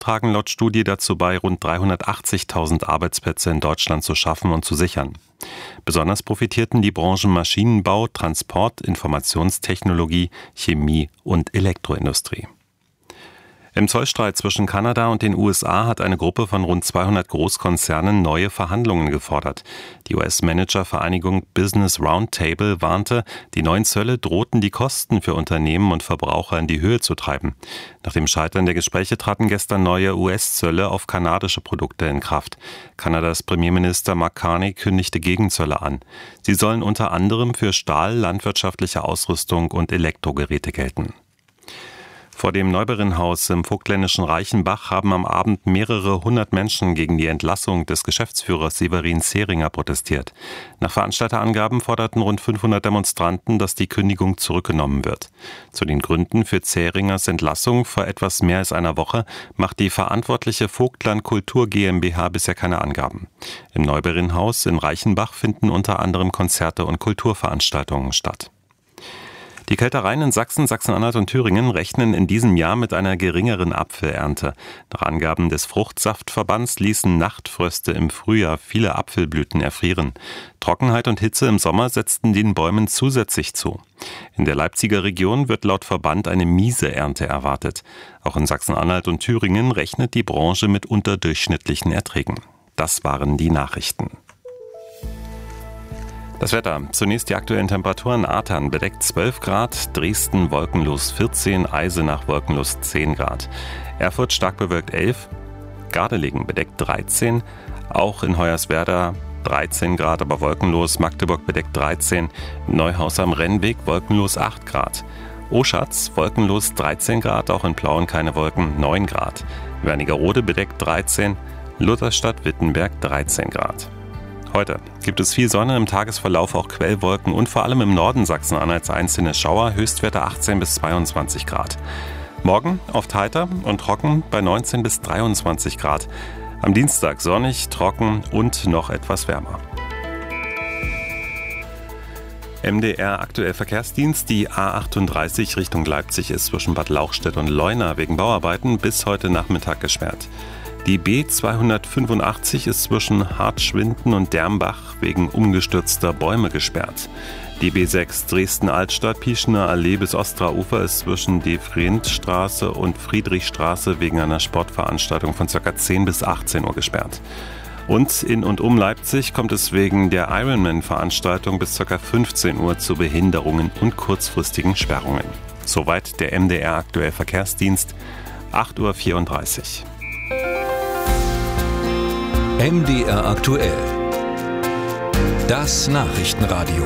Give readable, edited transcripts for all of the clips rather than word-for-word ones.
tragen laut Studie dazu bei, rund 380.000 Arbeitsplätze in Deutschland zu schaffen und zu sichern. Besonders profitierten die Branchen Maschinenbau, Transport, Informationstechnologie, Chemie und Elektroindustrie. Im Zollstreit zwischen Kanada und den USA hat eine Gruppe von rund 200 Großkonzernen neue Verhandlungen gefordert. Die US-Manager-Vereinigung Business Roundtable warnte, die neuen Zölle drohten die Kosten für Unternehmen und Verbraucher in die Höhe zu treiben. Nach dem Scheitern der Gespräche traten gestern neue US-Zölle auf kanadische Produkte in Kraft. Kanadas Premierminister Mark Carney kündigte Gegenzölle an. Sie sollen unter anderem für Stahl, landwirtschaftliche Ausrüstung und Elektrogeräte gelten. Vor dem Neuberinnhaus im vogtländischen Reichenbach haben am Abend mehrere hundert Menschen gegen die Entlassung des Geschäftsführers Severin Zehringer protestiert. Nach Veranstalterangaben forderten rund 500 Demonstranten, dass die Kündigung zurückgenommen wird. Zu den Gründen für Zehringers Entlassung vor etwas mehr als einer Woche macht die verantwortliche Vogtland Kultur GmbH bisher keine Angaben. Im Neuberinnhaus in Reichenbach finden unter anderem Konzerte und Kulturveranstaltungen statt. Die Keltereien in Sachsen, Sachsen-Anhalt und Thüringen rechnen in diesem Jahr mit einer geringeren Apfelernte. Nach Angaben des Fruchtsaftverbands ließen Nachtfröste im Frühjahr viele Apfelblüten erfrieren. Trockenheit und Hitze im Sommer setzten den Bäumen zusätzlich zu. In der Leipziger Region wird laut Verband eine miese Ernte erwartet. Auch in Sachsen-Anhalt und Thüringen rechnet die Branche mit unterdurchschnittlichen Erträgen. Das waren die Nachrichten. Das Wetter. Zunächst die aktuellen Temperaturen. Artern bedeckt 12 Grad, Dresden wolkenlos 14, Eisenach wolkenlos 10 Grad. Erfurt stark bewölkt 11, Gardelegen bedeckt 13, auch in Hoyerswerda 13 Grad, aber wolkenlos, Magdeburg bedeckt 13, Neuhaus am Rennweg wolkenlos 8 Grad. Oschatz wolkenlos 13 Grad, auch in Plauen keine Wolken 9 Grad. Wernigerode bedeckt 13, Lutherstadt-Wittenberg 13 Grad. Heute gibt es viel Sonne, im Tagesverlauf auch Quellwolken und vor allem im Norden Sachsen-Anhalts einzelne Schauer, Höchstwerte 18 bis 22 Grad. Morgen oft heiter und trocken bei 19 bis 23 Grad. Am Dienstag sonnig, trocken und noch etwas wärmer. MDR aktuell Verkehrsdienst. Die A38 Richtung Leipzig ist zwischen Bad Lauchstädt und Leuna wegen Bauarbeiten bis heute Nachmittag gesperrt. Die B285 ist zwischen Hartschwinden und Dermbach wegen umgestürzter Bäume gesperrt. Die B6 Dresden-Altstadt, Pieschner Allee bis Ostraufer ist zwischen Defrentstraße und Friedrichstraße wegen einer Sportveranstaltung von ca. 10 bis 18 Uhr gesperrt. Und in und um Leipzig kommt es wegen der Ironman-Veranstaltung bis ca. 15 Uhr zu Behinderungen und kurzfristigen Sperrungen. Soweit der MDR aktuell Verkehrsdienst, 8.34 Uhr. MDR aktuell. Das Nachrichtenradio.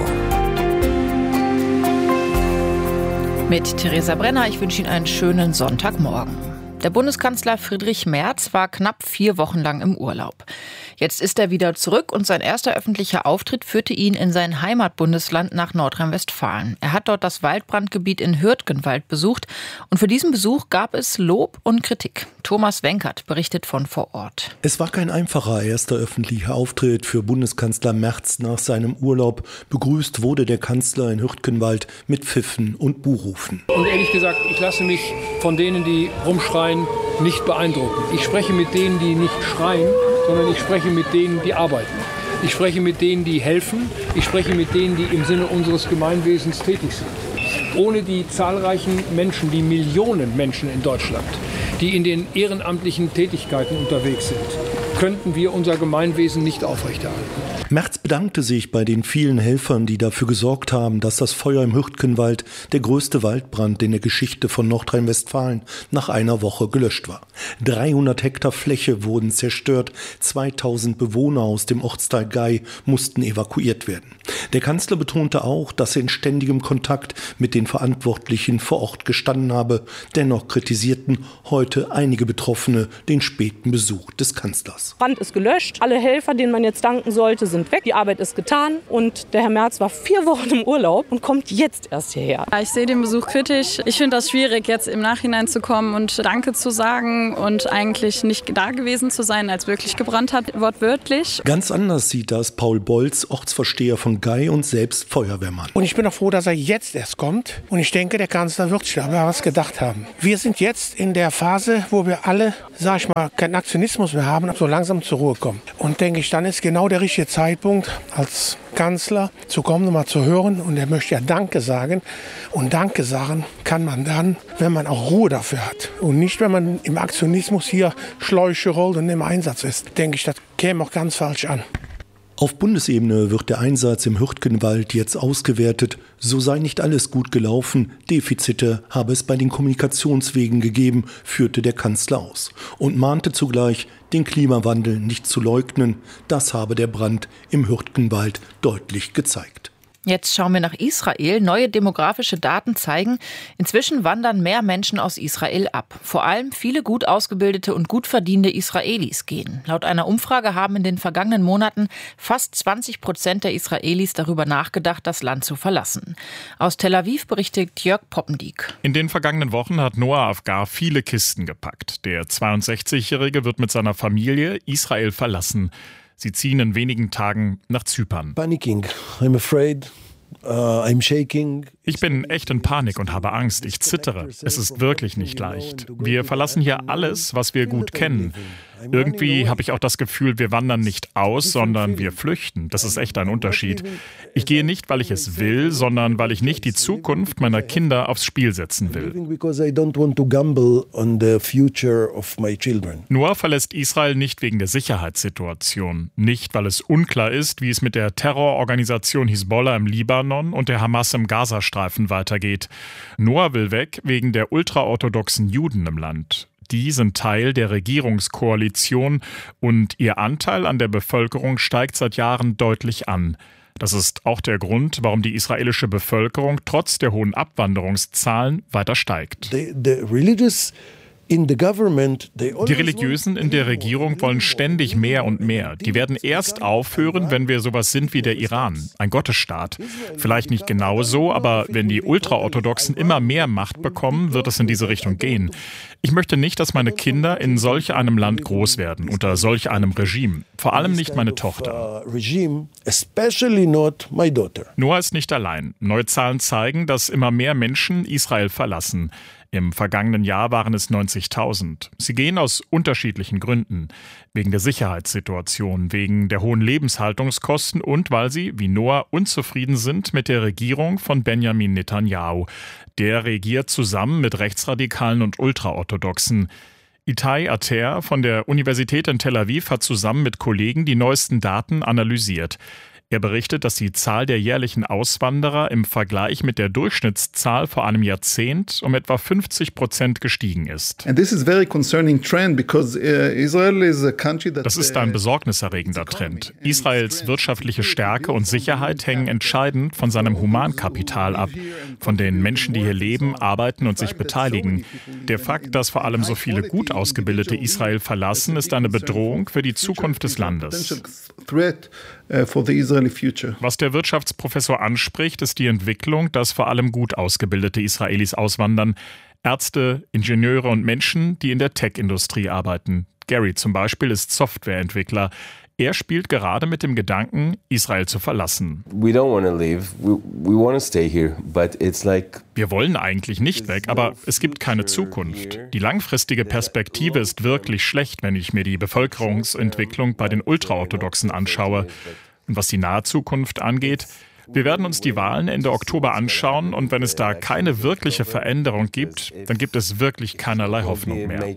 Mit Theresa Brenner, ich wünsche Ihnen einen schönen Sonntagmorgen. Der Bundeskanzler Friedrich Merz war knapp 4 Wochen lang im Urlaub. Jetzt ist er wieder zurück und sein erster öffentlicher Auftritt führte ihn in sein Heimatbundesland nach Nordrhein-Westfalen. Er hat dort das Waldbrandgebiet in Hürtgenwald besucht und für diesen Besuch gab es Lob und Kritik. Thomas Wenkert berichtet von vor Ort. Es war kein einfacher erster öffentlicher Auftritt für Bundeskanzler Merz nach seinem Urlaub. Begrüßt wurde der Kanzler in Hürtgenwald mit Pfiffen und Buhrufen. Und ehrlich gesagt, ich lasse mich von denen, die rumschreien, nicht beeindrucken. Ich spreche mit denen, die nicht schreien, sondern ich spreche mit denen, die arbeiten. Ich spreche mit denen, die helfen. Ich spreche mit denen, die im Sinne unseres Gemeinwesens tätig sind. Ohne die zahlreichen Menschen, die Millionen Menschen in Deutschland, die in den ehrenamtlichen Tätigkeiten unterwegs sind, könnten wir unser Gemeinwesen nicht aufrechterhalten. Merz bedankte sich bei den vielen Helfern, die dafür gesorgt haben, dass das Feuer im Hürtgenwald, der größte Waldbrand in der Geschichte von Nordrhein-Westfalen, nach einer Woche gelöscht war. 300 Hektar Fläche wurden zerstört, 2000 Bewohner aus dem Ortsteil Gei mussten evakuiert werden. Der Kanzler betonte auch, dass er in ständigem Kontakt mit den Verantwortlichen vor Ort gestanden habe. Dennoch kritisierten heute einige Betroffene den späten Besuch des Kanzlers. aus. Brand ist gelöscht, alle Helfer, denen man jetzt danken sollte, sind weg. Die Arbeit ist getan und der Herr Merz war 4 Wochen im Urlaub und kommt jetzt erst hierher. Ich sehe den Besuch kritisch. Ich finde das schwierig, jetzt im Nachhinein zu kommen und Danke zu sagen und eigentlich nicht da gewesen zu sein, als wirklich gebrannt hat, wortwörtlich. Ganz anders sieht das Paul Bolz, Ortsvorsteher von Gei und selbst Feuerwehrmann. Und ich bin auch froh, dass er jetzt erst kommt. Und ich denke, der Kanzler wird sich aber was gedacht haben. Wir sind jetzt in der Phase, wo wir alle, sag ich mal, keinen Aktionismus mehr haben, so langsam zur Ruhe kommen. Und denke ich, dann ist genau der richtige Zeitpunkt, als Kanzler zu kommen, mal zu hören. Und er möchte ja Danke sagen. Und Danke sagen kann man dann, wenn man auch Ruhe dafür hat. Und nicht, wenn man im Aktionismus hier Schläuche rollt und im Einsatz ist. Denke ich, das käme auch ganz falsch an. Auf Bundesebene wird der Einsatz im Hürtgenwald jetzt ausgewertet. So sei nicht alles gut gelaufen. Defizite habe es bei den Kommunikationswegen gegeben, führte der Kanzler aus. Und mahnte zugleich, den Klimawandel nicht zu leugnen. Das habe der Brand im Hürtgenwald deutlich gezeigt. Jetzt schauen wir nach Israel. Neue demografische Daten zeigen, inzwischen wandern mehr Menschen aus Israel ab. Vor allem viele gut ausgebildete und gut verdienende Israelis gehen. Laut einer Umfrage haben in den vergangenen Monaten fast 20% der Israelis darüber nachgedacht, das Land zu verlassen. Aus Tel Aviv berichtet Jörg Poppendiek. In den vergangenen Wochen hat Noah Afgar viele Kisten gepackt. Der 62-Jährige wird mit seiner Familie Israel verlassen. Sie ziehen in wenigen Tagen nach Zypern. Panicking. I'm afraid. I'm shaking. Ich bin echt in Panik und habe Angst. Ich zittere. Es ist wirklich nicht leicht. Wir verlassen hier alles, was wir gut kennen. Irgendwie habe ich auch das Gefühl, wir wandern nicht aus, sondern wir flüchten. Das ist echt ein Unterschied. Ich gehe nicht, weil ich es will, sondern weil ich nicht die Zukunft meiner Kinder aufs Spiel setzen will. Noah verlässt Israel nicht wegen der Sicherheitssituation. Nicht, weil es unklar ist, wie es mit der Terrororganisation Hisbollah im Libanon und der Hamas im Gazastreifen weitergeht. Noah will weg wegen der ultraorthodoxen Juden im Land. Die sind Teil der Regierungskoalition und ihr Anteil an der Bevölkerung steigt seit Jahren deutlich an. Das ist auch der Grund, warum die israelische Bevölkerung trotz der hohen Abwanderungszahlen weiter steigt. Die Religiösen in der Regierung wollen ständig mehr und mehr. Die werden erst aufhören, wenn wir sowas sind wie der Iran, ein Gottesstaat. Vielleicht nicht genau so, aber wenn die Ultraorthodoxen immer mehr Macht bekommen, wird es in diese Richtung gehen. Ich möchte nicht, dass meine Kinder in solch einem Land groß werden, unter solch einem Regime. Vor allem nicht meine Tochter. Noah ist nicht allein. Neue Zahlen zeigen, dass immer mehr Menschen Israel verlassen. Im vergangenen Jahr waren es 90.000. Sie gehen aus unterschiedlichen Gründen. Wegen der Sicherheitssituation, wegen der hohen Lebenshaltungskosten und weil sie, wie Noah, unzufrieden sind mit der Regierung von Benjamin Netanyahu. Der regiert zusammen mit Rechtsradikalen und Ultraorthodoxen. Itai Ater von der Universität in Tel Aviv hat zusammen mit Kollegen die neuesten Daten analysiert. Er berichtet, dass die Zahl der jährlichen Auswanderer im Vergleich mit der Durchschnittszahl vor einem Jahrzehnt um etwa 50% gestiegen ist. Das ist ein besorgniserregender Trend. Israels wirtschaftliche Stärke und Sicherheit hängen entscheidend von seinem Humankapital ab, von den Menschen, die hier leben, arbeiten und sich beteiligen. Der Fakt, dass vor allem so viele gut ausgebildete Israel verlassen, ist eine Bedrohung für die Zukunft des Landes. Was der Wirtschaftsprofessor anspricht, ist die Entwicklung, dass vor allem gut ausgebildete Israelis auswandern. Ärzte, Ingenieure und Menschen, die in der Tech-Industrie arbeiten. Gary zum Beispiel ist Softwareentwickler. Er spielt gerade mit dem Gedanken, Israel zu verlassen. Wir wollen eigentlich nicht weg, aber es gibt keine Zukunft. Die langfristige Perspektive ist wirklich schlecht, wenn ich mir die Bevölkerungsentwicklung bei den Ultraorthodoxen anschaue. Und was die nahe Zukunft angeht, wir werden uns die Wahlen Ende Oktober anschauen und wenn es da keine wirkliche Veränderung gibt, dann gibt es wirklich keinerlei Hoffnung mehr.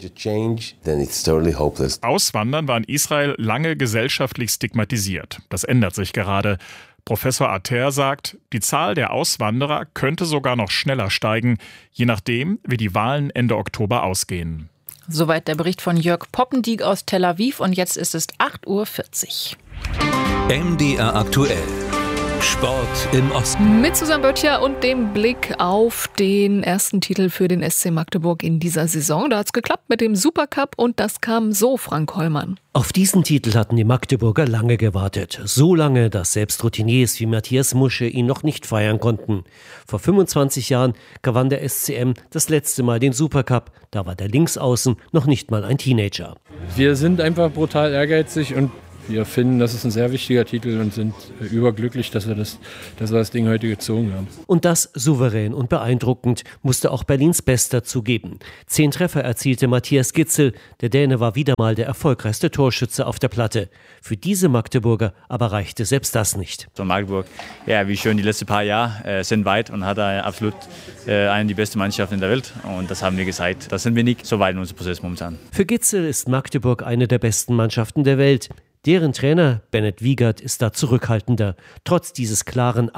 Auswandern war in Israel lange gesellschaftlich stigmatisiert. Das ändert sich gerade. Professor Ater sagt, die Zahl der Auswanderer könnte sogar noch schneller steigen, je nachdem, wie die Wahlen Ende Oktober ausgehen. Soweit der Bericht von Jörg Poppendiek aus Tel Aviv und jetzt ist es 8:40 Uhr. MDR aktuell. Sport im Osten. Mit Susanne Böttcher und dem Blick auf den ersten Titel für den SC Magdeburg in dieser Saison. Da hat es geklappt mit dem Supercup und das kam so, Frank Hollmann. Auf diesen Titel hatten die Magdeburger lange gewartet. So lange, dass selbst Routiniers wie Matthias Musche ihn noch nicht feiern konnten. Vor 25 Jahren gewann der SCM das letzte Mal den Supercup. Da war der Linksaußen noch nicht mal ein Teenager. Wir sind einfach brutal ehrgeizig und wir finden, das ist ein sehr wichtiger Titel und sind überglücklich, dass wir das Ding heute gezogen haben. Und das souverän und beeindruckend, musste auch Berlins Bester zugeben. 10 Treffer erzielte Matthias Gitzel. Der Däne war wieder mal der erfolgreichste Torschütze auf der Platte. Für diese Magdeburger aber reichte selbst das nicht. So Magdeburg, ja, wie schon die letzten paar Jahre, sind weit und hat absolut eine die beste Mannschaft in der Welt. Und das haben wir gezeigt. Da sind wir nicht so weit in unserem Prozess momentan. Für Gitzel ist Magdeburg eine der besten Mannschaften der Welt. Deren Trainer Bennett Wiegert ist da zurückhaltender, trotz dieses klaren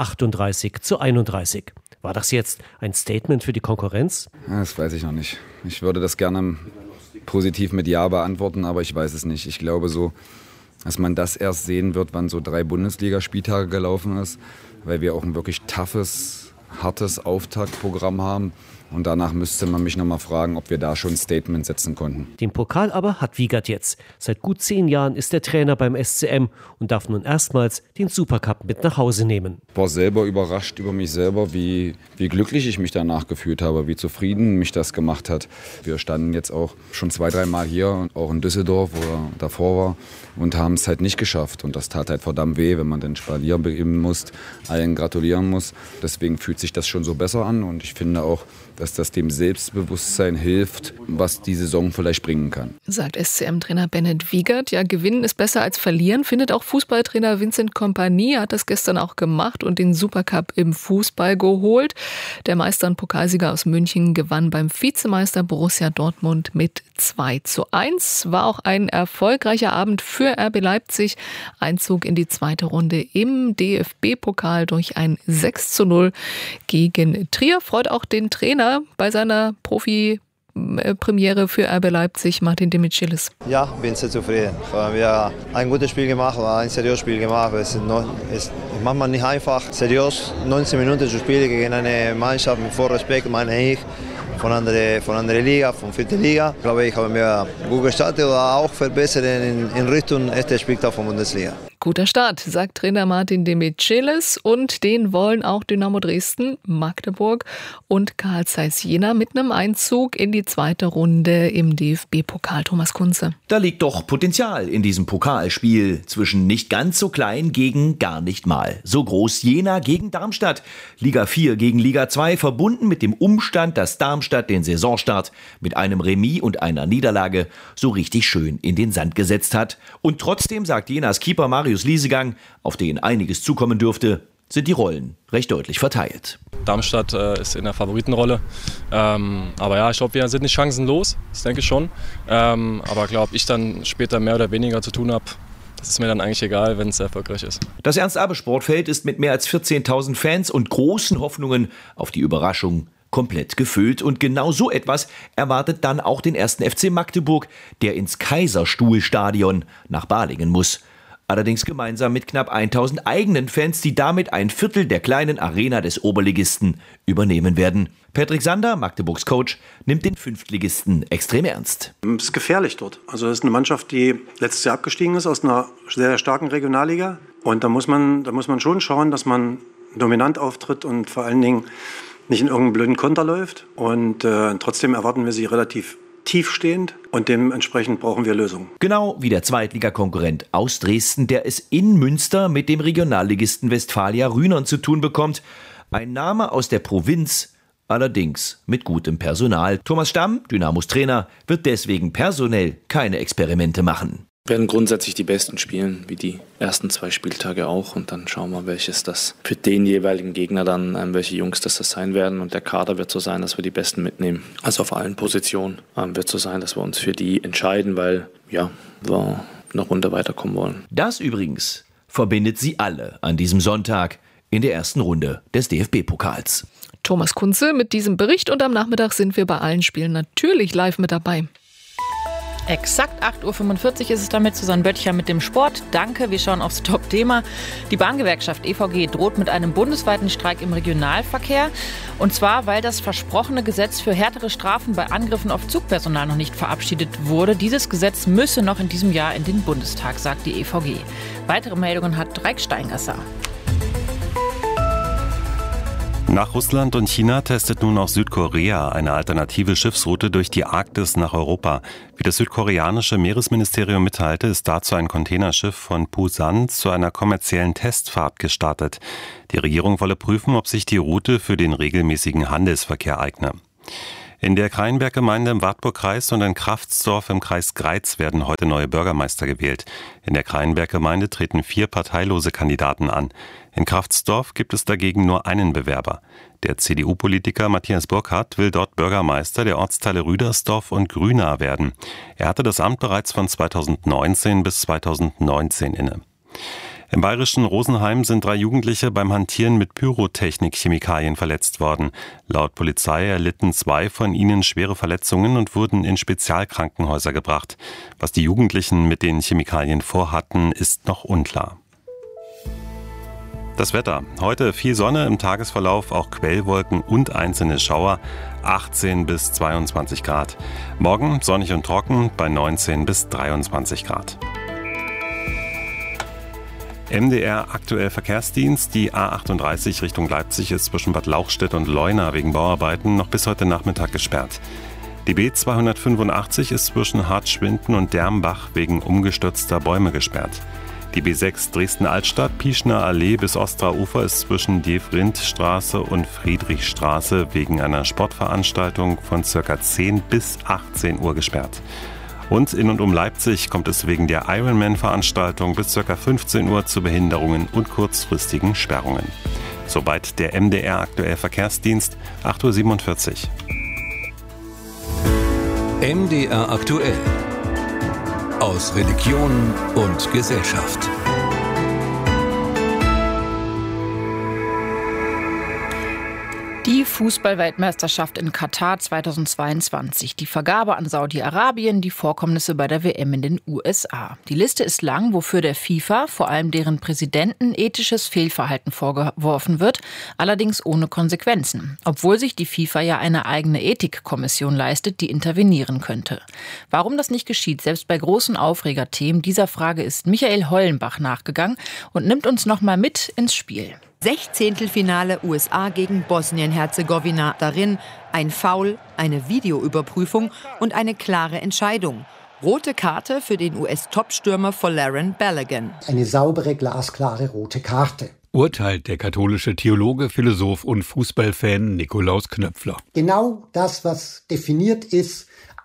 38:31. War das jetzt ein Statement für die Konkurrenz? Das weiß ich noch nicht. Ich würde das gerne positiv mit Ja beantworten, aber ich weiß es nicht. Ich glaube so, dass man das erst sehen wird, wann so 3 Bundesligaspieltage gelaufen ist, weil wir auch ein wirklich toughes, hartes Auftaktprogramm haben. Und danach müsste man mich nochmal fragen, ob wir da schon ein Statement setzen konnten. Den Pokal aber hat Wiegert jetzt. Seit gut 10 Jahren ist er Trainer beim SCM und darf nun erstmals den Supercup mit nach Hause nehmen. Ich war selber überrascht über mich selber, wie glücklich ich mich danach gefühlt habe, wie zufrieden mich das gemacht hat. Wir standen jetzt auch schon 2-3 Mal hier, auch in Düsseldorf, wo er davor war, und haben es halt nicht geschafft. Und das tat halt verdammt weh, wenn man den Spalier begeben muss, allen gratulieren muss. Deswegen fühlt sich das schon so besser an und ich finde auch, dass das dem Selbstbewusstsein hilft, was die Saison vielleicht bringen kann. Sagt SCM-Trainer Bennett Wiegert. Ja, gewinnen ist besser als verlieren, findet auch Fußballtrainer Vincent Kompany. Hat das gestern auch gemacht und den Supercup im Fußball geholt. Der Meister und Pokalsieger aus München gewann beim Vizemeister Borussia Dortmund mit 2:1. War auch ein erfolgreicher Abend für RB Leipzig. Einzug in die zweite Runde im DFB-Pokal durch ein 6:0 gegen Trier. Freut auch den Trainer bei seiner Profi-Premiere für RB Leipzig, Martin Demichelis. Ja, bin sehr zufrieden. Wir haben ein gutes Spiel gemacht, ein seriöses Spiel gemacht. Es ist manchmal nicht einfach, seriös 19 Minuten zu spielen gegen eine Mannschaft mit vollem Respekt, meine ich, von anderer Liga, von 4. Liga. Ich glaube, ich habe mir gut gestartet oder auch verbessert in Richtung erster Spieltag von Bundesliga. Guter Start, sagt Trainer Martin Demichelis, und den wollen auch Dynamo Dresden, Magdeburg und Carl Zeiss Jena mit einem Einzug in die zweite Runde im DFB-Pokal. Thomas Kunze. Da liegt doch Potenzial in diesem Pokalspiel zwischen nicht ganz so klein gegen gar nicht mal so groß. Jena gegen Darmstadt, Liga 4 gegen Liga 2, verbunden mit dem Umstand, dass Darmstadt den Saisonstart mit einem Remis und einer Niederlage so richtig schön in den Sand gesetzt hat. Und trotzdem, sagt Jenas Keeper Marius Liesegang, auf den einiges zukommen dürfte, sind die Rollen recht deutlich verteilt. Darmstadt ist in der Favoritenrolle, aber ja, ich glaube, wir sind nicht chancenlos, das denke ich schon, aber glaube ich dann später mehr oder weniger zu tun habe. Das ist mir dann eigentlich egal, wenn es erfolgreich ist. Das Ernst-Abbe-Sportfeld ist mit mehr als 14.000 Fans und großen Hoffnungen auf die Überraschung komplett gefüllt. Und genau so etwas erwartet dann auch den 1. FC Magdeburg, der ins Kaiserstuhlstadion nach Balingen muss. Allerdings gemeinsam mit knapp 1.000 eigenen Fans, die damit ein Viertel der kleinen Arena des Oberligisten übernehmen werden. Patrick Sander, Magdeburgs Coach, nimmt den Fünftligisten extrem ernst. Es ist gefährlich dort. Also es ist eine Mannschaft, die letztes Jahr abgestiegen ist aus einer sehr, sehr starken Regionalliga. Und da muss man schon schauen, dass man dominant auftritt und vor allen Dingen nicht in irgendeinen blöden Konter läuft. Und trotzdem erwarten wir sie relativ tiefstehend und dementsprechend brauchen wir Lösungen. Genau wie der Zweitligakonkurrent aus Dresden, der es in Münster mit dem Regionalligisten Westfalia Rhynern zu tun bekommt. Ein Name aus der Provinz, allerdings mit gutem Personal. Thomas Stamm, Dynamos Trainer, wird deswegen personell keine Experimente machen. Wir werden grundsätzlich die Besten spielen, wie die ersten 2 Spieltage auch. Und dann schauen wir, welches das für den jeweiligen Gegner dann, welche Jungs das sein werden. Und der Kader wird so sein, dass wir die Besten mitnehmen. Also auf allen Positionen wird so sein, dass wir uns für die entscheiden, weil ja, wir eine Runde weiterkommen wollen. Das übrigens verbindet sie alle an diesem Sonntag in der ersten Runde des DFB-Pokals. Thomas Kunze mit diesem Bericht, und am Nachmittag sind wir bei allen Spielen natürlich live mit dabei. Exakt 8.45 Uhr ist es damit. Susanne Böttcher mit dem Sport. Danke, wir schauen aufs Top-Thema. Die Bahngewerkschaft EVG droht mit einem bundesweiten Streik im Regionalverkehr. Und zwar, weil das versprochene Gesetz für härtere Strafen bei Angriffen auf Zugpersonal noch nicht verabschiedet wurde. Dieses Gesetz müsse noch in diesem Jahr in den Bundestag, sagt die EVG. Weitere Meldungen hat Dreik Steingasser. Nach Russland und China testet nun auch Südkorea eine alternative Schiffsroute durch die Arktis nach Europa. Wie das südkoreanische Meeresministerium mitteilte, ist dazu ein Containerschiff von Pusan zu einer kommerziellen Testfahrt gestartet. Die Regierung wolle prüfen, ob sich die Route für den regelmäßigen Handelsverkehr eigne. In der Kreienberg-Gemeinde im Wartburgkreis und in Kraftsdorf im Kreis Greiz werden heute neue Bürgermeister gewählt. In der Kreienberg-Gemeinde treten 4 parteilose Kandidaten an. In Kraftsdorf gibt es dagegen nur einen Bewerber. Der CDU-Politiker Matthias Burkhardt will dort Bürgermeister der Ortsteile Rüdersdorf und Grünau werden. Er hatte das Amt bereits von 2019 bis 2019 inne. Im bayerischen Rosenheim sind 3 Jugendliche beim Hantieren mit Pyrotechnik-Chemikalien verletzt worden. Laut Polizei erlitten 2 von ihnen schwere Verletzungen und wurden in Spezialkrankenhäuser gebracht. Was die Jugendlichen mit den Chemikalien vorhatten, ist noch unklar. Das Wetter. Heute viel Sonne, im Tagesverlauf auch Quellwolken und einzelne Schauer, 18 bis 22 Grad. Morgen sonnig und trocken bei 19 bis 23 Grad. MDR aktuell Verkehrsdienst. Die A38 Richtung Leipzig ist zwischen Bad Lauchstädt und Leuna wegen Bauarbeiten noch bis heute Nachmittag gesperrt. Die B285 ist zwischen Hartschwinden und Dermbach wegen umgestürzter Bäume gesperrt. Die B6 Dresden-Altstadt, Pieschner Allee bis Ostraufer ist zwischen Dief-Rindt-Straße und Friedrichstraße wegen einer Sportveranstaltung von ca. 10 bis 18 Uhr gesperrt. Und in und um Leipzig kommt es wegen der Ironman-Veranstaltung bis ca. 15 Uhr zu Behinderungen und kurzfristigen Sperrungen. Soweit der MDR aktuell Verkehrsdienst, 8.47 Uhr. MDR aktuell. Aus Religion und Gesellschaft. Die Fußball-Weltmeisterschaft in Katar 2022, die Vergabe an Saudi-Arabien, die Vorkommnisse bei der WM in den USA. Die Liste ist lang, wofür der FIFA, vor allem deren Präsidenten, ethisches Fehlverhalten vorgeworfen wird, allerdings ohne Konsequenzen. Obwohl sich die FIFA ja eine eigene Ethikkommission leistet, die intervenieren könnte. Warum das nicht geschieht, selbst bei großen Aufregerthemen, dieser Frage ist Michael Hollenbach nachgegangen und nimmt uns nochmal mit ins Spiel. 16. USA gegen Bosnien-Herzegowina. Darin ein Foul, eine Videoüberprüfung und eine klare Entscheidung. Rote Karte für den US-Topstürmer Folarin Balogun. Eine saubere, glasklare rote Karte. Urteilt der katholische Theologe, Philosoph und Fußballfan Nikolaus Knöpfler. Genau das, was definiert ist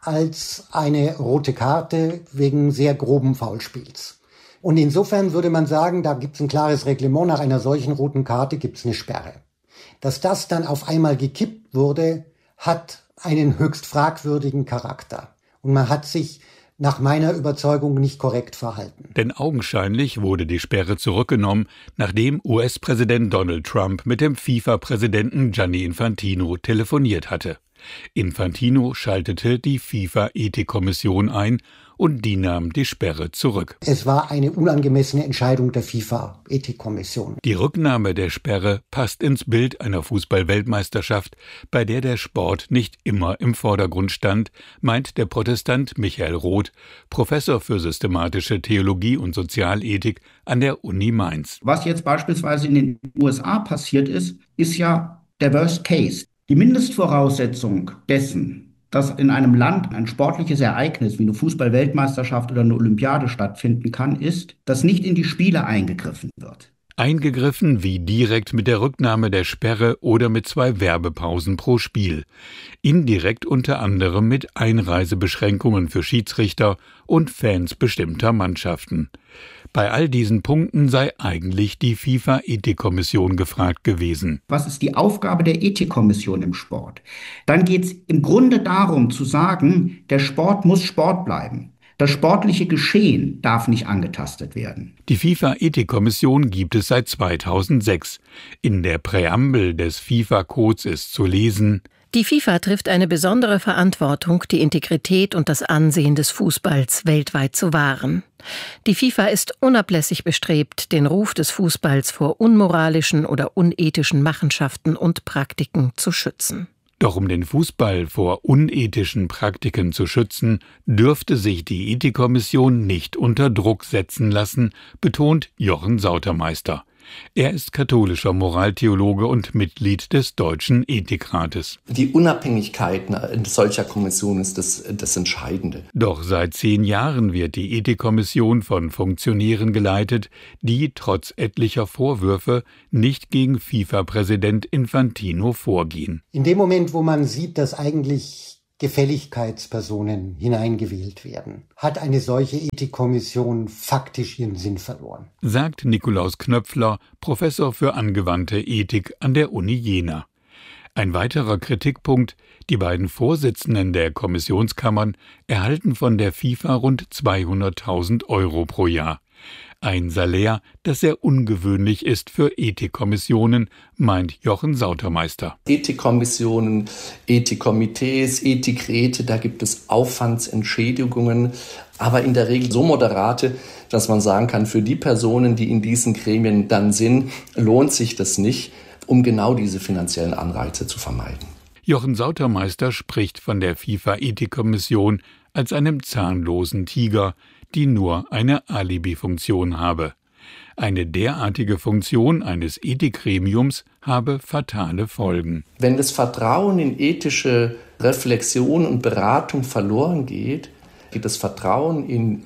als eine rote Karte wegen sehr groben Foulspiels. Und insofern würde man sagen, da gibt es ein klares Reglement, nach einer solchen roten Karte gibt es eine Sperre. Dass das dann auf einmal gekippt wurde, hat einen höchst fragwürdigen Charakter. Und man hat sich nach meiner Überzeugung nicht korrekt verhalten. Denn augenscheinlich wurde die Sperre zurückgenommen, nachdem US-Präsident Donald Trump mit dem FIFA-Präsidenten Gianni Infantino telefoniert hatte. Infantino schaltete die FIFA-Ethikkommission ein und die nahm die Sperre zurück. Es war eine unangemessene Entscheidung der FIFA-Ethikkommission. Die Rücknahme der Sperre passt ins Bild einer Fußball-Weltmeisterschaft, bei der der Sport nicht immer im Vordergrund stand, meint der Protestant Michael Roth, Professor für systematische Theologie und Sozialethik an der Uni Mainz. Was jetzt beispielsweise in den USA passiert ist ja der Worst Case. Die Mindestvoraussetzung dessen, dass in einem Land ein sportliches Ereignis wie eine Fußball-Weltmeisterschaft oder eine Olympiade stattfinden kann, ist, dass nicht in die Spiele eingegriffen wird. Eingegriffen wie direkt mit der Rücknahme der Sperre oder mit 2 Werbepausen pro Spiel. Indirekt unter anderem mit Einreisebeschränkungen für Schiedsrichter und Fans bestimmter Mannschaften. Bei all diesen Punkten sei eigentlich die FIFA-Ethikkommission gefragt gewesen. Was ist die Aufgabe der Ethikkommission im Sport? Dann geht es im Grunde darum zu sagen, der Sport muss Sport bleiben. Das sportliche Geschehen darf nicht angetastet werden. Die FIFA-Ethikkommission gibt es seit 2006. In der Präambel des FIFA-Codes ist zu lesen: Die FIFA trifft eine besondere Verantwortung, die Integrität und das Ansehen des Fußballs weltweit zu wahren. Die FIFA ist unablässig bestrebt, den Ruf des Fußballs vor unmoralischen oder unethischen Machenschaften und Praktiken zu schützen. Doch um den Fußball vor unethischen Praktiken zu schützen, dürfte sich die Ethikkommission nicht unter Druck setzen lassen, betont Jochen Sautermeister. Er ist katholischer Moraltheologe und Mitglied des Deutschen Ethikrates. Die Unabhängigkeit solcher Kommissionen ist das Entscheidende. Doch seit 10 Jahren wird die Ethikkommission von Funktionären geleitet, die trotz etlicher Vorwürfe nicht gegen FIFA-Präsident Infantino vorgehen. In dem Moment, wo man sieht, dass eigentlich Gefälligkeitspersonen hineingewählt werden, hat eine solche Ethikkommission faktisch ihren Sinn verloren. Sagt Nikolaus Knöpfler, Professor für angewandte Ethik an der Uni Jena. Ein weiterer Kritikpunkt: Die beiden Vorsitzenden der Kommissionskammern erhalten von der FIFA rund 200.000 € pro Jahr. Ein Salär, das sehr ungewöhnlich ist für Ethikkommissionen, meint Jochen Sautermeister. Ethikkommissionen, Ethikkomitees, Ethikräte, da gibt es Aufwandsentschädigungen, aber in der Regel so moderate, dass man sagen kann, für die Personen, die in diesen Gremien dann sind, lohnt sich das nicht, um genau diese finanziellen Anreize zu vermeiden. Jochen Sautermeister spricht von der FIFA-Ethikkommission als einem zahnlosen Tiger, die nur eine Alibi-Funktion habe. Eine derartige Funktion eines Ethikgremiums habe fatale Folgen. Wenn das Vertrauen in ethische Reflexion und Beratung verloren geht das Vertrauen in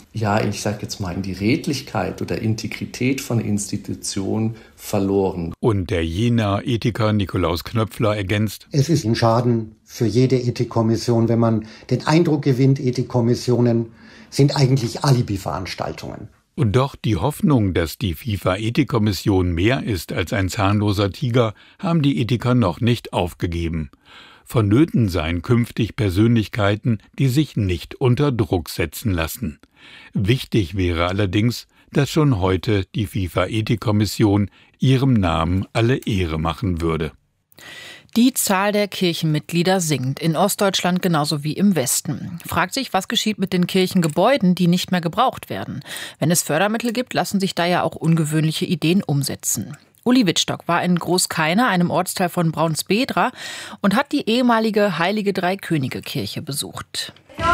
die Redlichkeit oder Integrität von Institutionen verloren. Und der Jenaer Ethiker Nikolaus Knöpfler ergänzt: Es ist ein Schaden für jede Ethikkommission, wenn man den Eindruck gewinnt, Ethikkommissionen sind eigentlich Alibi-Veranstaltungen. Und doch die Hoffnung, dass die FIFA-Ethikkommission mehr ist als ein zahnloser Tiger, haben die Ethiker noch nicht aufgegeben. Vonnöten seien künftig Persönlichkeiten, die sich nicht unter Druck setzen lassen. Wichtig wäre allerdings, dass schon heute die FIFA-Ethikkommission ihrem Namen alle Ehre machen würde. Die Zahl der Kirchenmitglieder sinkt, in Ostdeutschland genauso wie im Westen. Fragt sich, was geschieht mit den Kirchengebäuden, die nicht mehr gebraucht werden. Wenn es Fördermittel gibt, lassen sich da ja auch ungewöhnliche Ideen umsetzen. Uli Wittstock war in Großkeiner, einem Ortsteil von Braunsbedra, und hat die ehemalige Heilige Drei-Könige-Kirche besucht.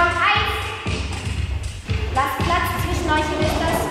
Lasst Platz zwischen euch, ihr wisst das.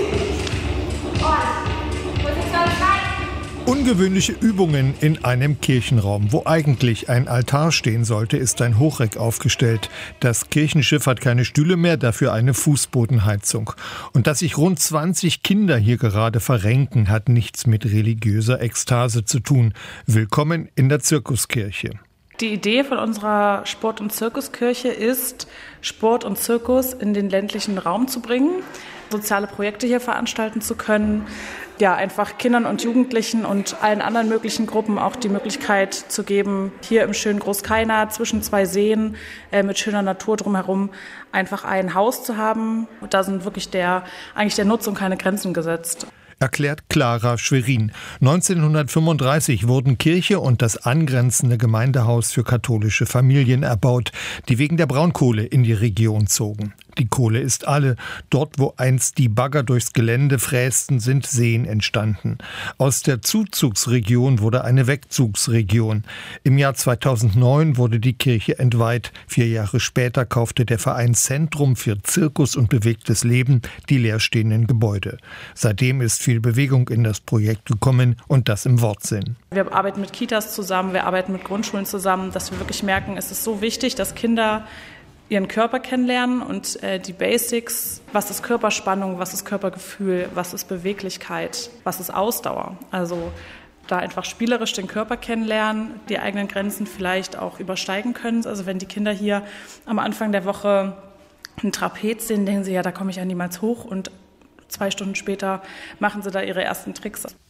Ungewöhnliche Übungen in einem Kirchenraum. Wo eigentlich ein Altar stehen sollte, ist ein Hochreck aufgestellt. Das Kirchenschiff hat keine Stühle mehr, dafür eine Fußbodenheizung. Und dass sich rund 20 Kinder hier gerade verrenken, hat nichts mit religiöser Ekstase zu tun. Willkommen in der Zirkuskirche. Die Idee von unserer Sport- und Zirkuskirche ist, Sport und Zirkus in den ländlichen Raum zu bringen, soziale Projekte hier veranstalten zu können, einfach Kindern und Jugendlichen und allen anderen möglichen Gruppen auch die Möglichkeit zu geben, hier im schönen Großkeiner zwischen 2 Seen mit schöner Natur drumherum einfach ein Haus zu haben. Und da sind wirklich der Nutzung keine Grenzen gesetzt. Erklärt Clara Schwerin. 1935 wurden Kirche und das angrenzende Gemeindehaus für katholische Familien erbaut, die wegen der Braunkohle in die Region zogen. Die Kohle ist alle. Dort, wo einst die Bagger durchs Gelände frästen, sind Seen entstanden. Aus der Zuzugsregion wurde eine Wegzugsregion. Im Jahr 2009 wurde die Kirche entweiht. 4 Jahre später kaufte der Verein Zentrum für Zirkus und bewegtes Leben die leerstehenden Gebäude. Seitdem ist viel Bewegung in das Projekt gekommen, und das im Wortsinn. Wir arbeiten mit Kitas zusammen, wir arbeiten mit Grundschulen zusammen, dass wir wirklich merken, es ist so wichtig, dass Kinder ihren Körper kennenlernen und die Basics, was ist Körperspannung, was ist Körpergefühl, was ist Beweglichkeit, was ist Ausdauer. Also da einfach spielerisch den Körper kennenlernen, die eigenen Grenzen vielleicht auch übersteigen können. Also wenn die Kinder hier am Anfang der Woche einen Trapez sehen, denken sie, ja, da komme ich ja niemals hoch, und 2 Stunden später machen sie da ihre ersten Tricks.